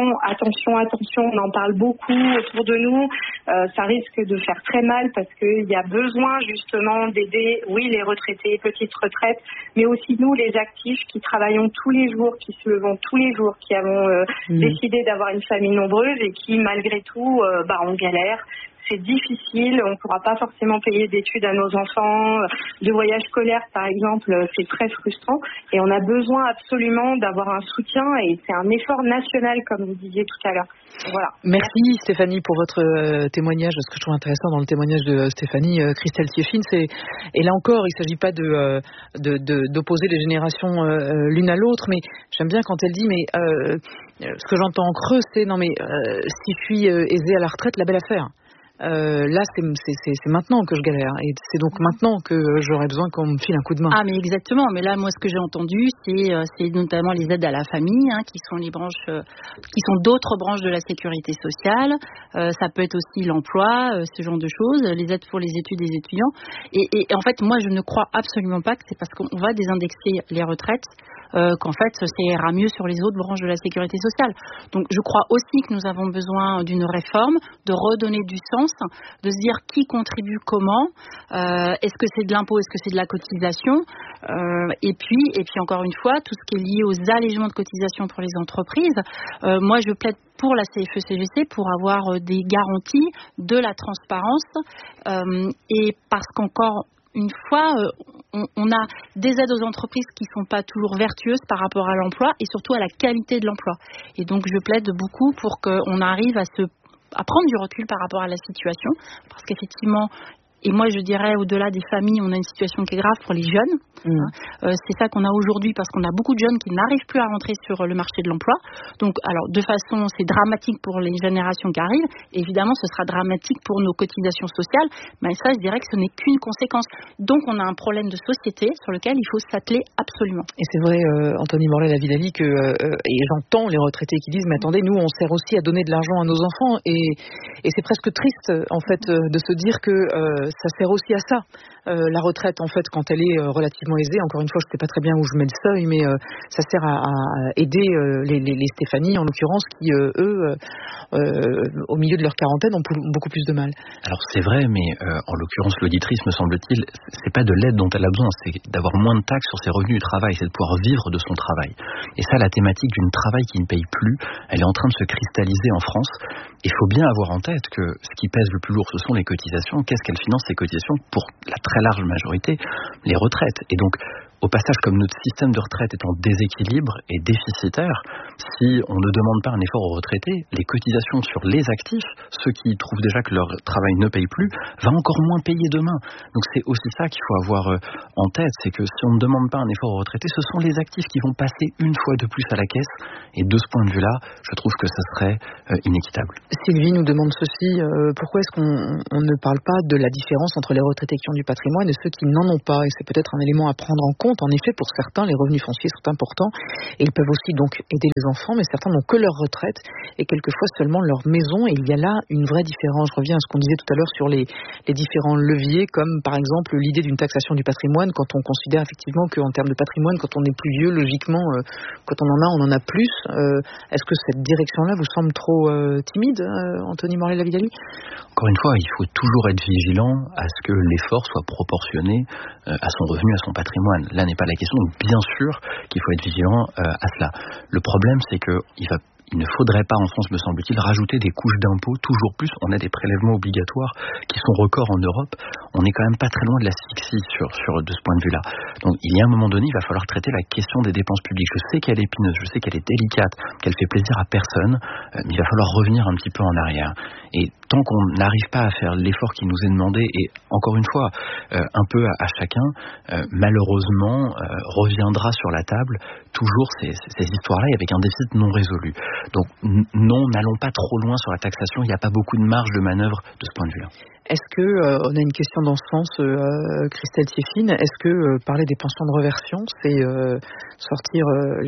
on en parle beaucoup autour de nous. Ça risque de faire très mal parce qu'il y a besoin justement d'aider, oui, les retraités, petites retraites, mais aussi nous, les actifs qui travaillons tous les jours, qui se levons tous les jours, qui avons décidé d'avoir une famille nombreuse et qui, malgré tout, on galère. C'est difficile, on ne pourra pas forcément payer d'études à nos enfants, de voyages scolaires par exemple, c'est très frustrant et on a besoin absolument d'avoir un soutien et c'est un effort national comme vous disiez tout à l'heure. Voilà. Merci Stéphanie pour votre témoignage. Ce que je trouve intéressant dans le témoignage de Stéphanie, Christelle Thieffine, et là encore il ne s'agit pas d'opposer les générations l'une à l'autre, mais j'aime bien quand elle dit ce que j'entends en creux c'est si je suis aisée à la retraite, la belle affaire. Là, c'est maintenant que je galère et c'est donc maintenant que j'aurais besoin qu'on me file un coup de main. Ah, mais exactement. Mais là, moi, ce que j'ai entendu, c'est notamment les aides à la famille, qui sont les branches, qui sont d'autres branches de la sécurité sociale. Ça peut être aussi l'emploi, ce genre de choses, les aides pour les études des étudiants. Et en fait, moi, je ne crois absolument pas que c'est parce qu'on va désindexer les retraites qu'en fait, ça ira mieux sur les autres branches de la sécurité sociale. Donc, je crois aussi que nous avons besoin d'une réforme, de redonner du sens, de se dire qui contribue comment, est-ce que c'est de l'impôt, est-ce que c'est de la cotisation, et puis encore une fois, tout ce qui est lié aux allégements de cotisation pour les entreprises. Moi, je plaide pour la CFE-CGC pour avoir des garanties, de la transparence, et parce qu'encore une fois, on a des aides aux entreprises qui ne sont pas toujours vertueuses par rapport à l'emploi et surtout à la qualité de l'emploi. Et donc, je plaide beaucoup pour qu'on arrive à prendre du recul par rapport à la situation, parce qu'effectivement, et moi je dirais au-delà des familles, on a une situation qui est grave pour les jeunes. C'est ça qu'on a aujourd'hui, parce qu'on a beaucoup de jeunes qui n'arrivent plus à rentrer sur le marché de l'emploi. Donc, alors, de façon, c'est dramatique pour les générations qui arrivent. Évidemment, ce sera dramatique pour nos cotisations sociales. Mais ça, je dirais que ce n'est qu'une conséquence. Donc, on a un problème de société sur lequel il faut s'atteler absolument. Et c'est vrai, Anthony Morlet-Lavidali, et j'entends les retraités qui disent, mais attendez, nous, on sert aussi à donner de l'argent à nos enfants. Et c'est presque triste, en fait, de se dire que ça sert aussi à ça. La retraite, en fait, quand elle est relativement aisée, encore une fois, je ne sais pas très bien où je mets le seuil, mais ça sert à aider les Stéphanie, en l'occurrence, qui, eux, au milieu de leur quarantaine, ont beaucoup plus de mal. Alors c'est vrai, mais en l'occurrence, l'auditrice, me semble-t-il, c'est pas de l'aide dont elle a besoin, c'est d'avoir moins de taxes sur ses revenus du travail, c'est de pouvoir vivre de son travail. Et ça, la thématique d'une travail qui ne paye plus, elle est en train de se cristalliser en France. Il faut bien avoir en tête que ce qui pèse le plus lourd, ce sont les cotisations. Qu'est-ce qu'elles financent, ces cotisations? Pour la très large majorité, les retraites. Et donc, au passage, comme notre système de retraite est en déséquilibre et déficitaire, si on ne demande pas un effort aux retraités, les cotisations sur les actifs, ceux qui trouvent déjà que leur travail ne paye plus, va encore moins payer demain. Donc c'est aussi ça qu'il faut avoir en tête, c'est que si on ne demande pas un effort aux retraités, ce sont les actifs qui vont passer une fois de plus à la caisse. Et de ce point de vue-là, je trouve que ça serait inéquitable. Sylvie nous demande ceci, pourquoi est-ce qu'on ne parle pas de la différence entre les retraités qui ont du patrimoine et ceux qui n'en ont pas? Et c'est peut-être un élément à prendre en compte. En effet, pour certains, les revenus fonciers sont importants et ils peuvent aussi donc aider les enfants, mais certains n'ont que leur retraite et quelquefois seulement leur maison. Et il y a là une vraie différence. Je reviens à ce qu'on disait tout à l'heure sur les différents leviers, comme par exemple l'idée d'une taxation du patrimoine, quand on considère effectivement qu'en termes de patrimoine, quand on est plus vieux, logiquement, quand on en a plus. Est-ce que cette direction-là vous semble trop timide, Anthony Morlet-Lavidali? Encore une fois, il faut toujours être vigilant à ce que l'effort soit proportionné à son revenu, à son patrimoine. Là n'est pas la question, donc bien sûr qu'il faut être vigilant à cela. Le problème, c'est qu'il ne faudrait pas en France, me semble-t-il, rajouter des couches d'impôts toujours plus. On a des prélèvements obligatoires qui sont records en Europe. On n'est quand même pas très loin de l'asphyxie de ce point de vue-là. Donc il y a un moment donné, il va falloir traiter la question des dépenses publiques. Je sais qu'elle est épineuse, je sais qu'elle est délicate, qu'elle fait plaisir à personne, mais il va falloir revenir un petit peu en arrière. Et tant qu'on n'arrive pas à faire l'effort qui nous est demandé, et encore une fois, un peu à chacun, malheureusement, reviendra sur la table toujours ces histoires-là avec un déficit non résolu. Donc non, n'allons pas trop loin sur la taxation, il n'y a pas beaucoup de marge de manœuvre de ce point de vue-là. Est-ce que, on a une question dans ce sens, Christelle Thieffine, est-ce que parler des pensions de reversion, c'est sortir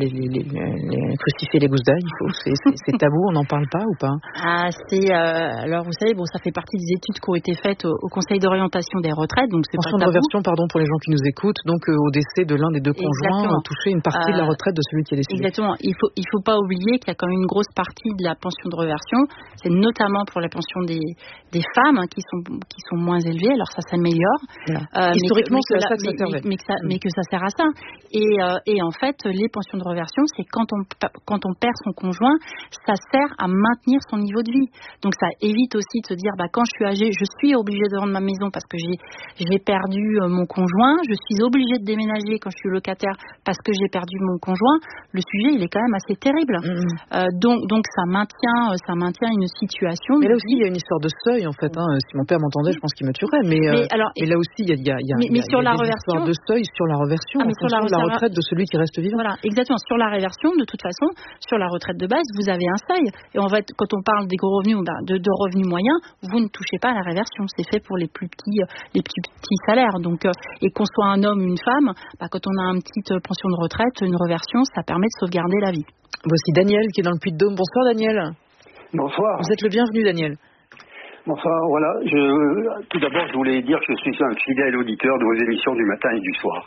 crucifier les gousses d'ail, c'est tabou, on n'en parle pas ou pas? Alors vous savez, ça fait partie des études qui ont été faites au Conseil d'orientation des retraites, donc c'est pension pas tabou. De reversion, pardon pour les gens qui nous écoutent, donc au décès de l'un des deux conjoints, toucher une partie de la retraite de celui qui est décédé. Exactement, il faut pas oublier qu'il y a quand même une grosse partie de la pension de reversion, c'est notamment pour la pension des femmes qui sont moins élevées, alors ça s'améliore. Historiquement, c'est à ça que ça servait. Mais que ça sert à ça. Et en fait, les pensions de reversion, c'est quand on perd son conjoint, ça sert à maintenir son niveau de vie. Donc ça évite aussi de se dire, quand je suis âgée, je suis obligée de vendre ma maison parce que j'ai perdu mon conjoint, je suis obligée de déménager quand je suis locataire parce que j'ai perdu mon conjoint. Le sujet, il est quand même assez terrible. Donc ça maintient une situation. Mais là aussi, il y a une histoire de seuil, en fait. Si mon père m'entendait, je pense qu'il me tuerait. Mais là aussi, il y a sur la des reversion, histoires de seuil sur la reversion, en fonction de la retraite de celui qui reste vivant. Voilà, exactement. Sur la réversion, de toute façon, sur la retraite de base, vous avez un seuil. Et en fait, quand on parle des gros revenus, de revenus moyens, vous ne touchez pas à la réversion. C'est fait pour les plus petits salaires. Donc, et qu'on soit un homme ou une femme, quand on a une petite pension de retraite, une reversion, ça permet de sauvegarder la vie. Voici Daniel qui est dans le Puy-de-Dôme. Bonsoir Daniel. Bonsoir. Vous êtes le bienvenu Daniel. Bonsoir, voilà. Tout d'abord, je voulais dire que je suis un fidèle auditeur de vos émissions du matin et du soir.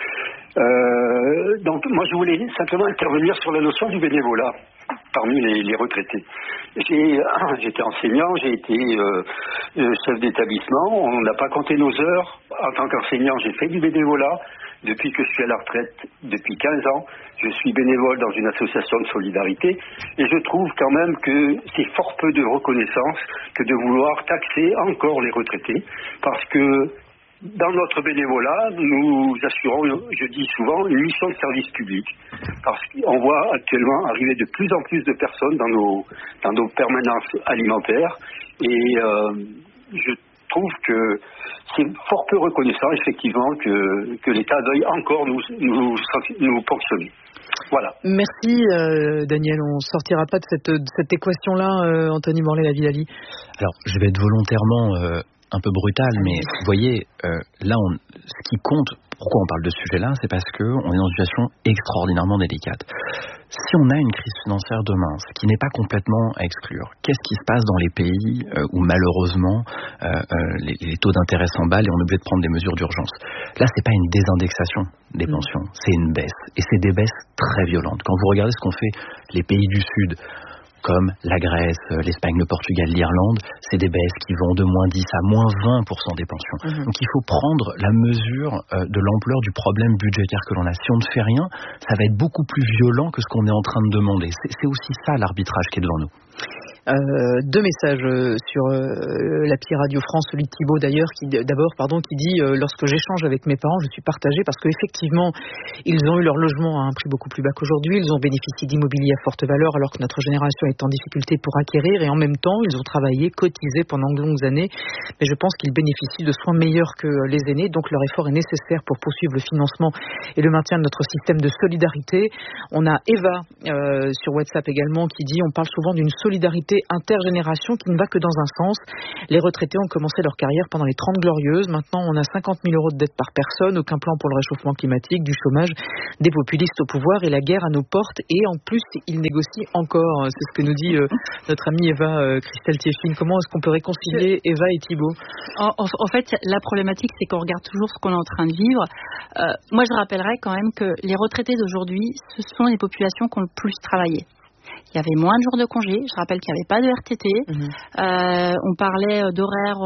Donc, moi, je voulais simplement intervenir sur la notion du bénévolat parmi les retraités. J'étais enseignant, j'ai été chef d'établissement. On n'a pas compté nos heures. En tant qu'enseignant, j'ai fait du bénévolat. Depuis que je suis à la retraite, depuis 15 ans, je suis bénévole dans une association de solidarité et je trouve quand même que c'est fort peu de reconnaissance que de vouloir taxer encore les retraités parce que dans notre bénévolat, nous assurons, je dis souvent, une mission de service public parce qu'on voit actuellement arriver de plus en plus de personnes dans nos permanences alimentaires et je trouve que c'est fort peu reconnaissant, effectivement, que l'État veuille encore nous ponctionner. Voilà. Merci, Daniel. On ne sortira pas de cette équation-là, Anthony Morlet-Lavidali. Alors, je vais être volontairement un peu brutal, mais vous voyez, là, ce qui compte, pourquoi on parle de ce sujet-là, c'est parce qu'on est dans une situation extraordinairement délicate. Si on a une crise financière demain, ce qui n'est pas complètement à exclure, qu'est-ce qui se passe dans les pays où malheureusement les taux d'intérêt s'emballent et on est obligé de prendre des mesures d'urgence? Là, c'est pas une désindexation des pensions, c'est une baisse. Et c'est des baisses très violentes. Quand vous regardez ce qu'ont fait les pays du Sud, comme la Grèce, l'Espagne, le Portugal, l'Irlande, c'est des baisses qui vont de moins 10 à moins 20% des pensions. Donc il faut prendre la mesure de l'ampleur du problème budgétaire que l'on a. Si on ne fait rien, ça va être beaucoup plus violent que ce qu'on est en train de demander. C'est aussi ça l'arbitrage qui est devant nous. Deux messages sur l'appli Radio France, celui de Thibaut d'ailleurs, qui dit lorsque j'échange avec mes parents, je suis partagé parce qu'effectivement, ils ont eu leur logement à un prix beaucoup plus bas qu'aujourd'hui, ils ont bénéficié d'immobilier à forte valeur alors que notre génération est en difficulté pour acquérir et en même temps, ils ont travaillé, cotisé pendant de longues années, mais je pense qu'ils bénéficient de soins meilleurs que les aînés, donc leur effort est nécessaire pour poursuivre le financement et le maintien de notre système de solidarité. On a Eva sur WhatsApp également qui dit on parle souvent d'une solidarité intergénération qui ne va que dans un sens. Les retraités ont commencé leur carrière pendant les 30 glorieuses. Maintenant, on a 50 000 euros de dette par personne, aucun plan pour le réchauffement climatique, du chômage, des populistes au pouvoir et la guerre à nos portes. Et en plus, ils négocient encore. C'est ce que nous dit notre amie Eva Christelle Tiefling. Comment est-ce qu'on peut réconcilier Eva et Thibaut? En fait, la problématique, c'est qu'on regarde toujours ce qu'on est en train de vivre. Moi, je rappellerais quand même que les retraités d'aujourd'hui, ce sont les populations qui ont le plus travaillé. Il y avait moins de jours de congé. Je rappelle qu'il n'y avait pas de RTT. On parlait d'horaires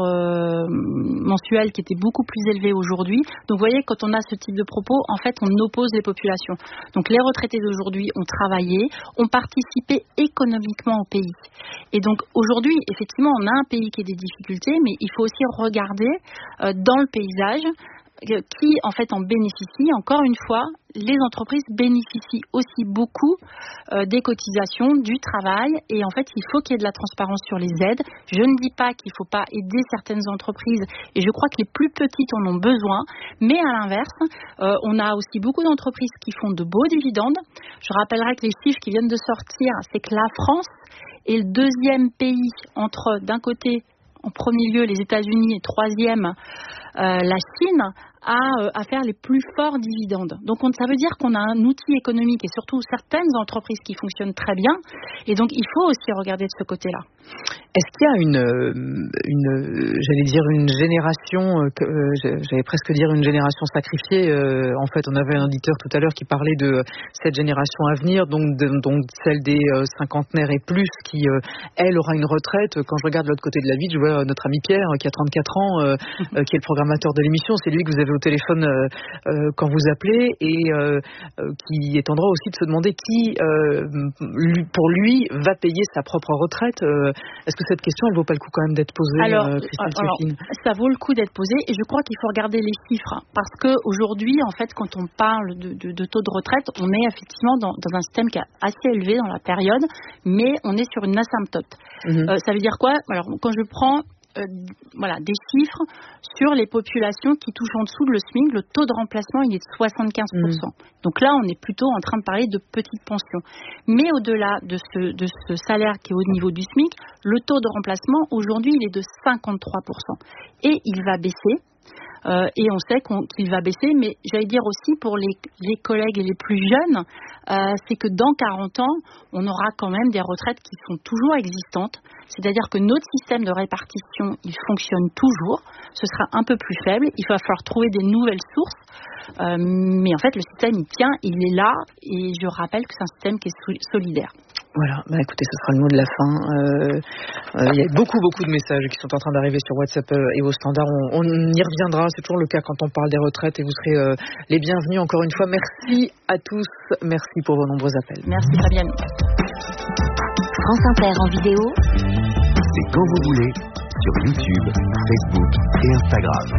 mensuels qui étaient beaucoup plus élevés aujourd'hui. Donc, vous voyez, quand on a ce type de propos, en fait, on oppose les populations. Donc, les retraités d'aujourd'hui ont travaillé, ont participé économiquement au pays. Et donc, aujourd'hui, effectivement, on a un pays qui a des difficultés, mais il faut aussi regarder dans le paysage qui en fait en bénéficie. Encore une fois, les entreprises bénéficient aussi beaucoup des cotisations, du travail, et en fait il faut qu'il y ait de la transparence sur les aides. Je ne dis pas qu'il ne faut pas aider certaines entreprises, et je crois que les plus petites en ont besoin, mais à l'inverse, on a aussi beaucoup d'entreprises qui font de beaux dividendes. Je rappellerai que les chiffres qui viennent de sortir, c'est que la France est le deuxième pays entre, d'un côté, en premier lieu les États-Unis et troisième la Chine à faire les plus forts dividendes. Donc ça veut dire qu'on a un outil économique et surtout certaines entreprises qui fonctionnent très bien, et donc il faut aussi regarder de ce côté-là. Est-ce qu'il y a une génération, j'allais presque dire une génération sacrifiée, en fait on avait un auditeur tout à l'heure qui parlait de cette génération à venir, donc celle des cinquantenaires et plus qui, elle, aura une retraite. Quand je regarde de l'autre côté de la vitre, je vois notre ami Pierre qui a 34 ans, qui est le programmateur de l'émission, c'est lui que vous avez au téléphone quand vous appelez, et qui est en droit aussi de se demander qui, pour lui, va payer sa propre retraite. Est-ce que cette question, elle vaut pas le coup quand même d'être posée? Alors, ça vaut le coup d'être posé, et je crois qu'il faut regarder les chiffres, parce qu'aujourd'hui, en fait, quand on parle de taux de retraite, on est effectivement dans un système qui est assez élevé dans la période, mais on est sur une asymptote. Ça veut dire quoi? Alors, quand je prends des chiffres sur les populations qui touchent en dessous de le SMIC, le taux de remplacement il est de 75%. Donc là, on est plutôt en train de parler de petites pensions. Mais au-delà de ce salaire qui est au niveau du SMIC, le taux de remplacement aujourd'hui il est de 53%. Et il va baisser. Et on sait qu'il va baisser, mais j'allais dire aussi pour les collègues et les plus jeunes, c'est que dans 40 ans, on aura quand même des retraites qui sont toujours existantes. C'est-à-dire que notre système de répartition, il fonctionne toujours. Ce sera un peu plus faible. Il va falloir trouver des nouvelles sources. Mais en fait, le système, il tient, il est là. Et je rappelle que c'est un système qui est solidaire. Voilà, écoutez, ce sera le mot de la fin. Il y a beaucoup de messages qui sont en train d'arriver sur WhatsApp et au standard. On y reviendra, c'est toujours le cas quand on parle des retraites, et vous serez les bienvenus encore une fois. Merci à tous, merci pour vos nombreux appels. Merci Fabienne. France Inter en vidéo, c'est quand vous voulez, sur YouTube, Facebook et Instagram.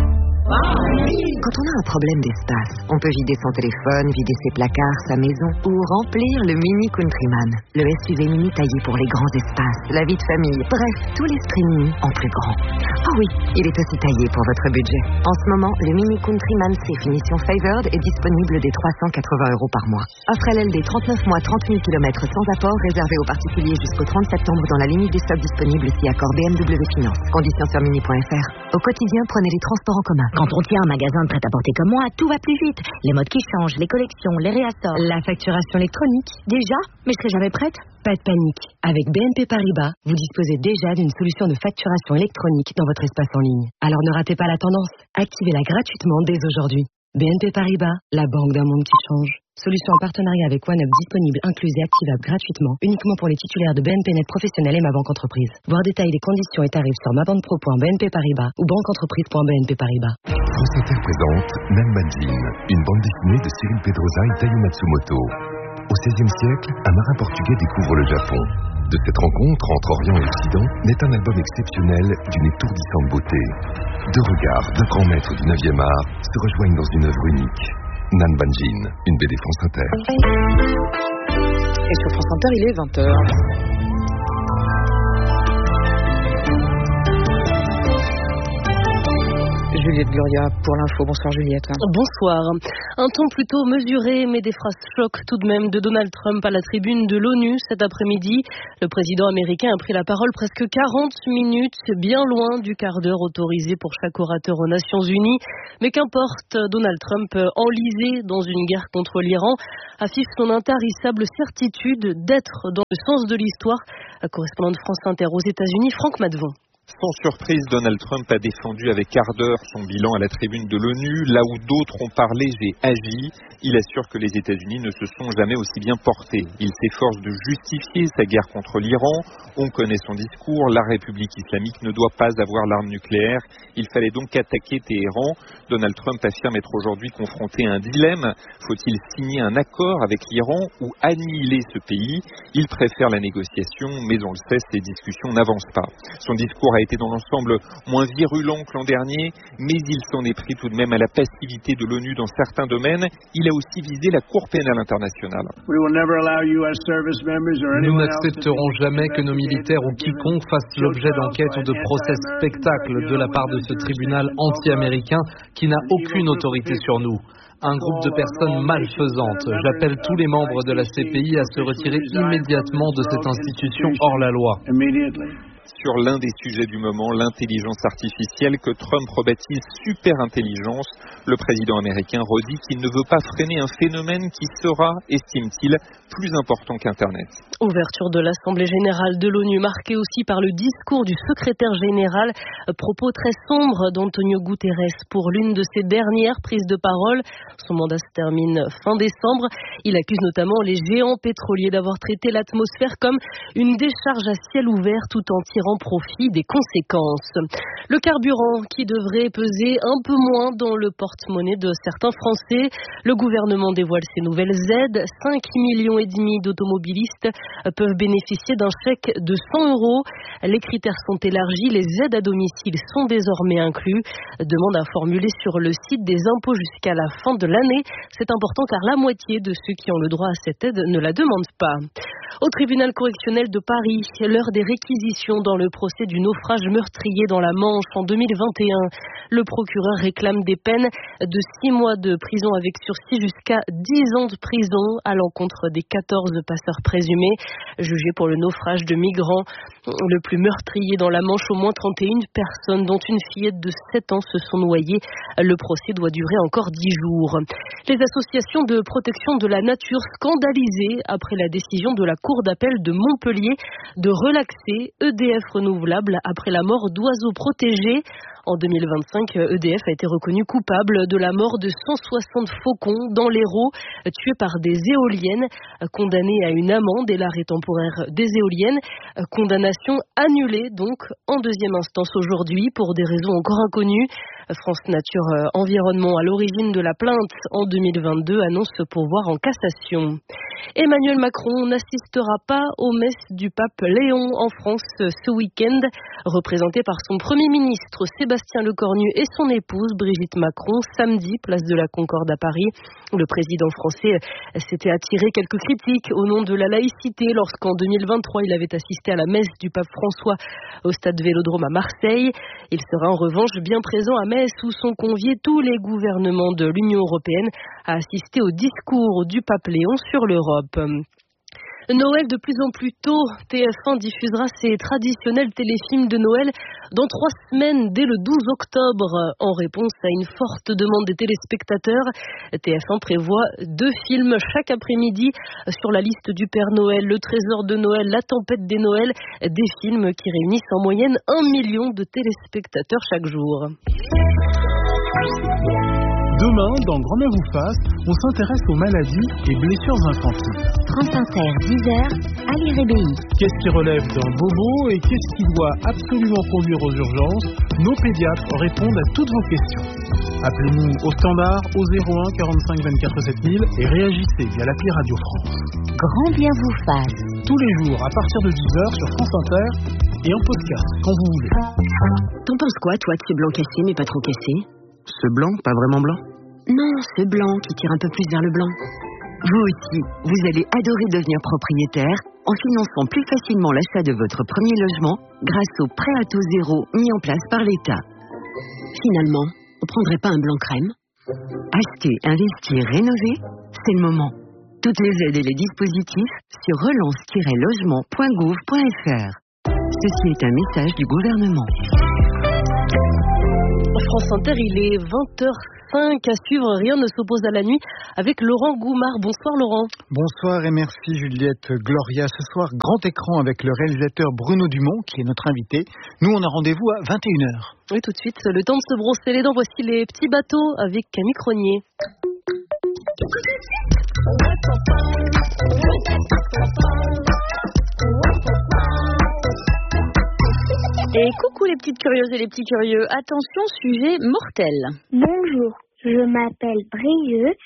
Quand on a un problème d'espace, on peut vider son téléphone, vider ses placards, sa maison ou remplir le Mini Countryman. Le SUV Mini taillé pour les grands espaces, la vie de famille, bref, tout l'esprit Mini en plus grand. Oh oui, il est aussi taillé pour votre budget. En ce moment, le Mini Countryman C finition Favored est disponible dès 380 € par mois. Offre LLD 39 mois, 30 000 km sans apport, réservé aux particuliers jusqu'au 30 septembre dans la limite des stocks disponibles si accord BMW Finance. Conditions sur mini.fr. Au quotidien, prenez les transports en commun. Quand on tient un magasin de prêt-à-porter comme moi, tout va plus vite. Les modes qui changent, les collections, les réassorts. La facturation électronique. Déjà? Mais je serai jamais prête? Pas de panique. Avec BNP Paribas, vous disposez déjà d'une solution de facturation électronique dans votre espace en ligne. Alors ne ratez pas la tendance. Activez-la gratuitement dès aujourd'hui. BNP Paribas, la banque d'un monde qui change. Solution en partenariat avec OneUp disponible, incluse et activable gratuitement, uniquement pour les titulaires de BNP Net Professionnel et Ma Banque Entreprise. Voir détails des conditions et tarifs sur mabanquepro.bnp Paribas ou banqueentreprise.bnp Paribas. France Inter présente Nanbanjin, une bande dessinée de Cyril Pedrosa et Taiyo Matsumoto. Au XVIe siècle, un marin portugais découvre le Japon. De cette rencontre entre Orient et Occident naît un album exceptionnel d'une étourdissante beauté. Deux regards, deux grands maîtres du 9e art se rejoignent dans une œuvre unique. Nanbanjin, une BD France Inter. Et sur France Inter, il est 20h. Juliette Gloria pour l'info. Bonsoir Juliette. Bonsoir. Un ton plutôt mesuré, mais des phrases choc tout de même de Donald Trump à la tribune de l'ONU cet après-midi. Le président américain a pris la parole presque 40 minutes, bien loin du quart d'heure autorisé pour chaque orateur aux Nations Unies. Mais qu'importe, Donald Trump, enlisé dans une guerre contre l'Iran, affiche son intarissable certitude d'être dans le sens de l'histoire. Correspondant de France Inter aux États-Unis, Franck Madevon. Sans surprise, Donald Trump a défendu avec ardeur son bilan à la tribune de l'ONU. Là où d'autres ont parlé, j'ai agi. Il assure que les États-Unis ne se sont jamais aussi bien portés. Il s'efforce de justifier sa guerre contre l'Iran. On connaît son discours. La République islamique ne doit pas avoir l'arme nucléaire. Il fallait donc attaquer Téhéran. Donald Trump affirme être aujourd'hui confronté à un dilemme. Faut-il signer un accord avec l'Iran ou annihiler ce pays? Il préfère la négociation, mais on le sait, ces discussions n'avancent pas. Son discours a été dans l'ensemble moins virulent que l'an dernier, mais il s'en est pris tout de même à la passivité de l'ONU dans certains domaines. Il a aussi visé la Cour pénale internationale. Nous n'accepterons jamais que nos militaires ou quiconque fassent l'objet d'enquêtes ou de procès spectacles de la part de ce tribunal anti-américain qui n'a aucune autorité sur nous. Un groupe de personnes malfaisantes. J'appelle tous les membres de la CPI à se retirer immédiatement de cette institution hors la loi. Sur l'un des sujets du moment, l'intelligence artificielle que Trump rebaptise super-intelligence, le président américain redit qu'il ne veut pas freiner un phénomène qui sera, estime-t-il, plus important qu'Internet. Ouverture de l'Assemblée générale de l'ONU marquée aussi par le discours du secrétaire général, propos très sombres d'Antonio Guterres pour l'une de ses dernières prises de parole. Son mandat se termine fin décembre. Il accuse notamment les géants pétroliers d'avoir traité l'atmosphère comme une décharge à ciel ouvert tout en tirant profit des conséquences. Le carburant qui devrait peser un peu moins dans le porte-monnaie de certains Français. Le gouvernement dévoile ses nouvelles aides. 5,5 millions d'automobilistes peuvent bénéficier d'un chèque de 100 €. Les critères sont élargis. Les aides à domicile sont désormais inclus. Demande à formuler sur le site des impôts jusqu'à la fin de l'année. C'est important car la moitié de ceux qui ont le droit à cette aide ne la demandent pas. Au tribunal correctionnel de Paris, l'heure des réquisitions dans le procès du naufrage meurtrier dans la Manche en 2021. Le procureur réclame des peines de 6 mois de prison avec sursis jusqu'à 10 ans de prison à l'encontre des 14 passeurs présumés jugés pour le naufrage de migrants. Le plus meurtrier dans la Manche, au moins 31 personnes, dont une fillette de 7 ans, se sont noyées. Le procès doit durer encore 10 jours. Les associations de protection de la nature scandalisées après la décision de la Cour d'appel de Montpellier de relaxer EDF Renouvelable après la mort d'oiseaux protégés. En 2025, EDF a été reconnu coupable de la mort de 160 faucons dans l'Hérault, tués par des éoliennes, condamnés à une amende et l'arrêt temporaire des éoliennes. Condamnation annulée donc en deuxième instance aujourd'hui pour des raisons encore inconnues. France Nature Environnement, à l'origine de la plainte en 2022, annonce se pourvoir en cassation. Emmanuel Macron n'assistera pas aux messes du pape Léon en France ce week-end. Représenté par son Premier ministre Sébastien Sébastien Lecornu et son épouse Brigitte Macron samedi, place de la Concorde à Paris. Le président français s'était attiré quelques critiques au nom de la laïcité lorsqu'en 2023 il avait assisté à la messe du pape François au stade Vélodrome à Marseille. Il sera en revanche bien présent à Metz où sont conviés tous les gouvernements de l'Union européenne à assister au discours du pape Léon sur l'Europe. Noël de plus en plus tôt, TF1 diffusera ses traditionnels téléfilms de Noël dans 3 semaines, dès le 12 octobre. En réponse à une forte demande des téléspectateurs, TF1 prévoit 2 films chaque après-midi sur la liste du Père Noël, Le Trésor de Noël, La Tempête des Noëls, des films qui réunissent en moyenne 1 million de téléspectateurs chaque jour. Demain, dans Grand-mère vous fasse, on s'intéresse aux maladies et blessures infantiles. France Inter, 10h, Ali Rébéi. Qu'est-ce qui relève d'un bobo et qu'est-ce qui doit absolument conduire aux urgences? Nos pédiatres répondent à toutes vos questions. Appelez-nous au standard au 01 45 24 7000 et réagissez via l'appli Radio France. Grand bien vous fasse. Tous les jours à partir de 10h sur France Inter et en podcast quand vous voulez. T'en penses quoi, toi, de ce blanc cassé mais pas trop cassé? Ce blanc, pas vraiment blanc? Non, ce blanc qui tire un peu plus vers le blanc. Vous aussi, vous allez adorer devenir propriétaire en finançant plus facilement l'achat de votre premier logement grâce au prêt à taux zéro mis en place par l'État. Finalement, on prendrait pas un blanc crème? Acheter, investir, rénover, c'est le moment. Toutes les aides et les dispositifs sur relance-logement.gouv.fr. Ceci est un message du gouvernement. France Inter, il est 20h05 à suivre. Rien ne s'oppose à la nuit avec Laurent Goumard. Bonsoir Laurent. Bonsoir et merci Juliette. Gloria, ce soir, grand écran avec le réalisateur Bruno Dumont qui est notre invité. Nous, on a rendez-vous à 21h. Oui, tout de suite, le temps de se brosser les dents. Voici les petits bateaux avec Camille Cronier. Et coucou les petites curieuses et les petits curieux. Attention, sujet mortel. Bonjour, je m'appelle Brieux,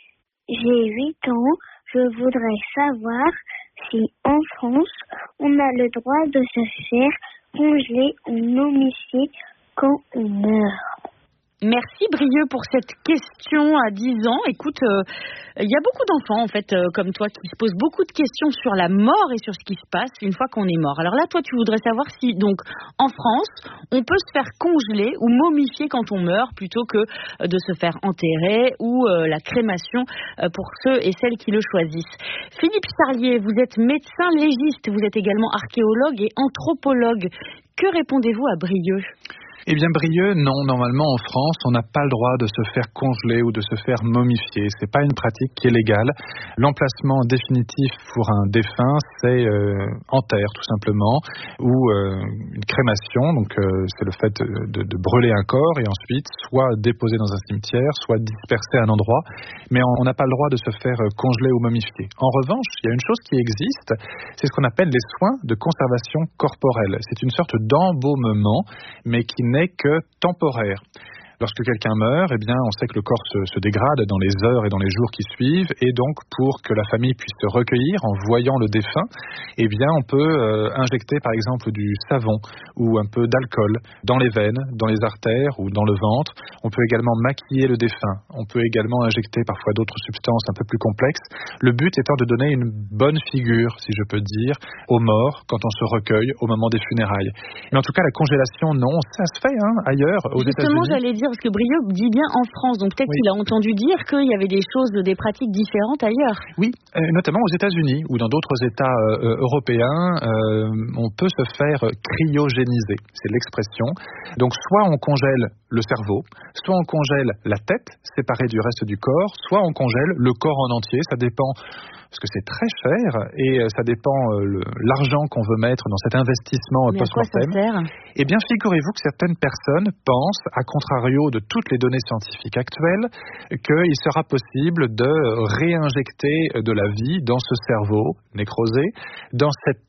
j'ai 8 ans. Je voudrais savoir si en France, on a le droit de se faire congeler ou momifier quand on meurt. Merci Brieux pour cette question à 10 ans. Écoute, il y a beaucoup d'enfants en fait comme toi qui se posent beaucoup de questions sur la mort et sur ce qui se passe une fois qu'on est mort. Alors là, toi, tu voudrais savoir si donc en France, on peut se faire congeler ou momifier quand on meurt plutôt que de se faire enterrer ou la crémation pour ceux et celles qui le choisissent. Philippe Sarlier, vous êtes médecin légiste, vous êtes également archéologue et anthropologue. Que répondez-vous à Brieux ? Eh bien, Brieux, non, normalement en France, on n'a pas le droit de se faire congeler ou de se faire momifier. C'est pas une pratique qui est légale. L'emplacement définitif pour un défunt, c'est enterre tout simplement, ou une crémation. Donc, c'est le fait de brûler un corps et ensuite soit déposer dans un cimetière, soit disperser à un endroit. Mais on n'a pas le droit de se faire congeler ou momifier. En revanche, il y a une chose qui existe, c'est ce qu'on appelle les soins de conservation corporelle. C'est une sorte d'embaumement, mais qui n'est que temporaire. Lorsque quelqu'un meurt, eh bien, on sait que le corps se dégrade dans les heures et dans les jours qui suivent, et donc pour que la famille puisse se recueillir en voyant le défunt, eh bien, on peut injecter par exemple du savon ou un peu d'alcool dans les veines, dans les artères ou dans le ventre. On peut également maquiller le défunt. On peut également injecter parfois d'autres substances un peu plus complexes. Le but étant de donner une bonne figure, si je peux dire, aux morts quand on se recueille au moment des funérailles. Mais en tout cas, la congélation, non, ça se fait ailleurs, aux États-Unis. Justement, j'allais dire, parce que Brieux dit bien en France, donc peut-être qu'il a entendu dire qu'il y avait des choses, des pratiques différentes ailleurs. Oui, notamment aux États-Unis ou dans d'autres États européens, on peut se faire cryogéniser, c'est l'expression. Donc soit on congèle le cerveau, soit on congèle la tête séparée du reste du corps, soit on congèle le corps en entier, ça dépend, parce que c'est très cher et ça dépend l'argent qu'on veut mettre dans cet investissement post-mortem. Eh bien, figurez-vous que certaines personnes pensent, à contrario de toutes les données scientifiques actuelles, qu'il sera possible de réinjecter de la vie dans ce cerveau nécrosé, dans cette tête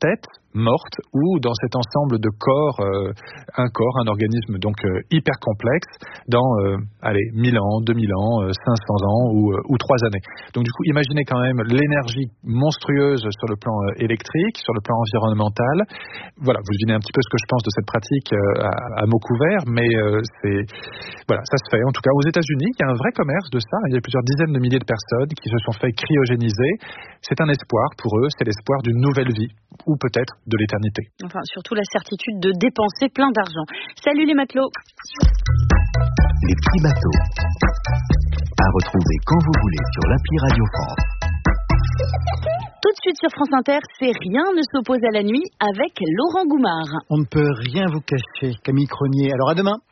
morte ou dans cet ensemble de corps, un organisme donc hyper complexe dans 1000 ans, 2000 ans, 500 ans ou 3 années. Donc du coup, imaginez quand même l'énergie monstrueuse sur le plan électrique, sur le plan environnemental. Voilà, vous devinez un petit peu ce que je pense de cette pratique à mots couverts, mais ça se fait. En tout cas, aux États-Unis, il y a un vrai commerce de ça. Il y a plusieurs dizaines de milliers de personnes qui se sont fait cryogéniser. C'est un espoir pour eux, c'est l'espoir d'une nouvelle vie, ou peut-être de l'éternité. Enfin, surtout la certitude de dépenser plein d'argent. Salut les matelots. Les petits bateaux. À retrouver quand vous voulez sur l'appli Radio France. Tout de suite sur France Inter, c'est Rien ne s'oppose à la nuit avec Laurent Goumard. On ne peut rien vous cacher, Camille Cronier. Alors à demain.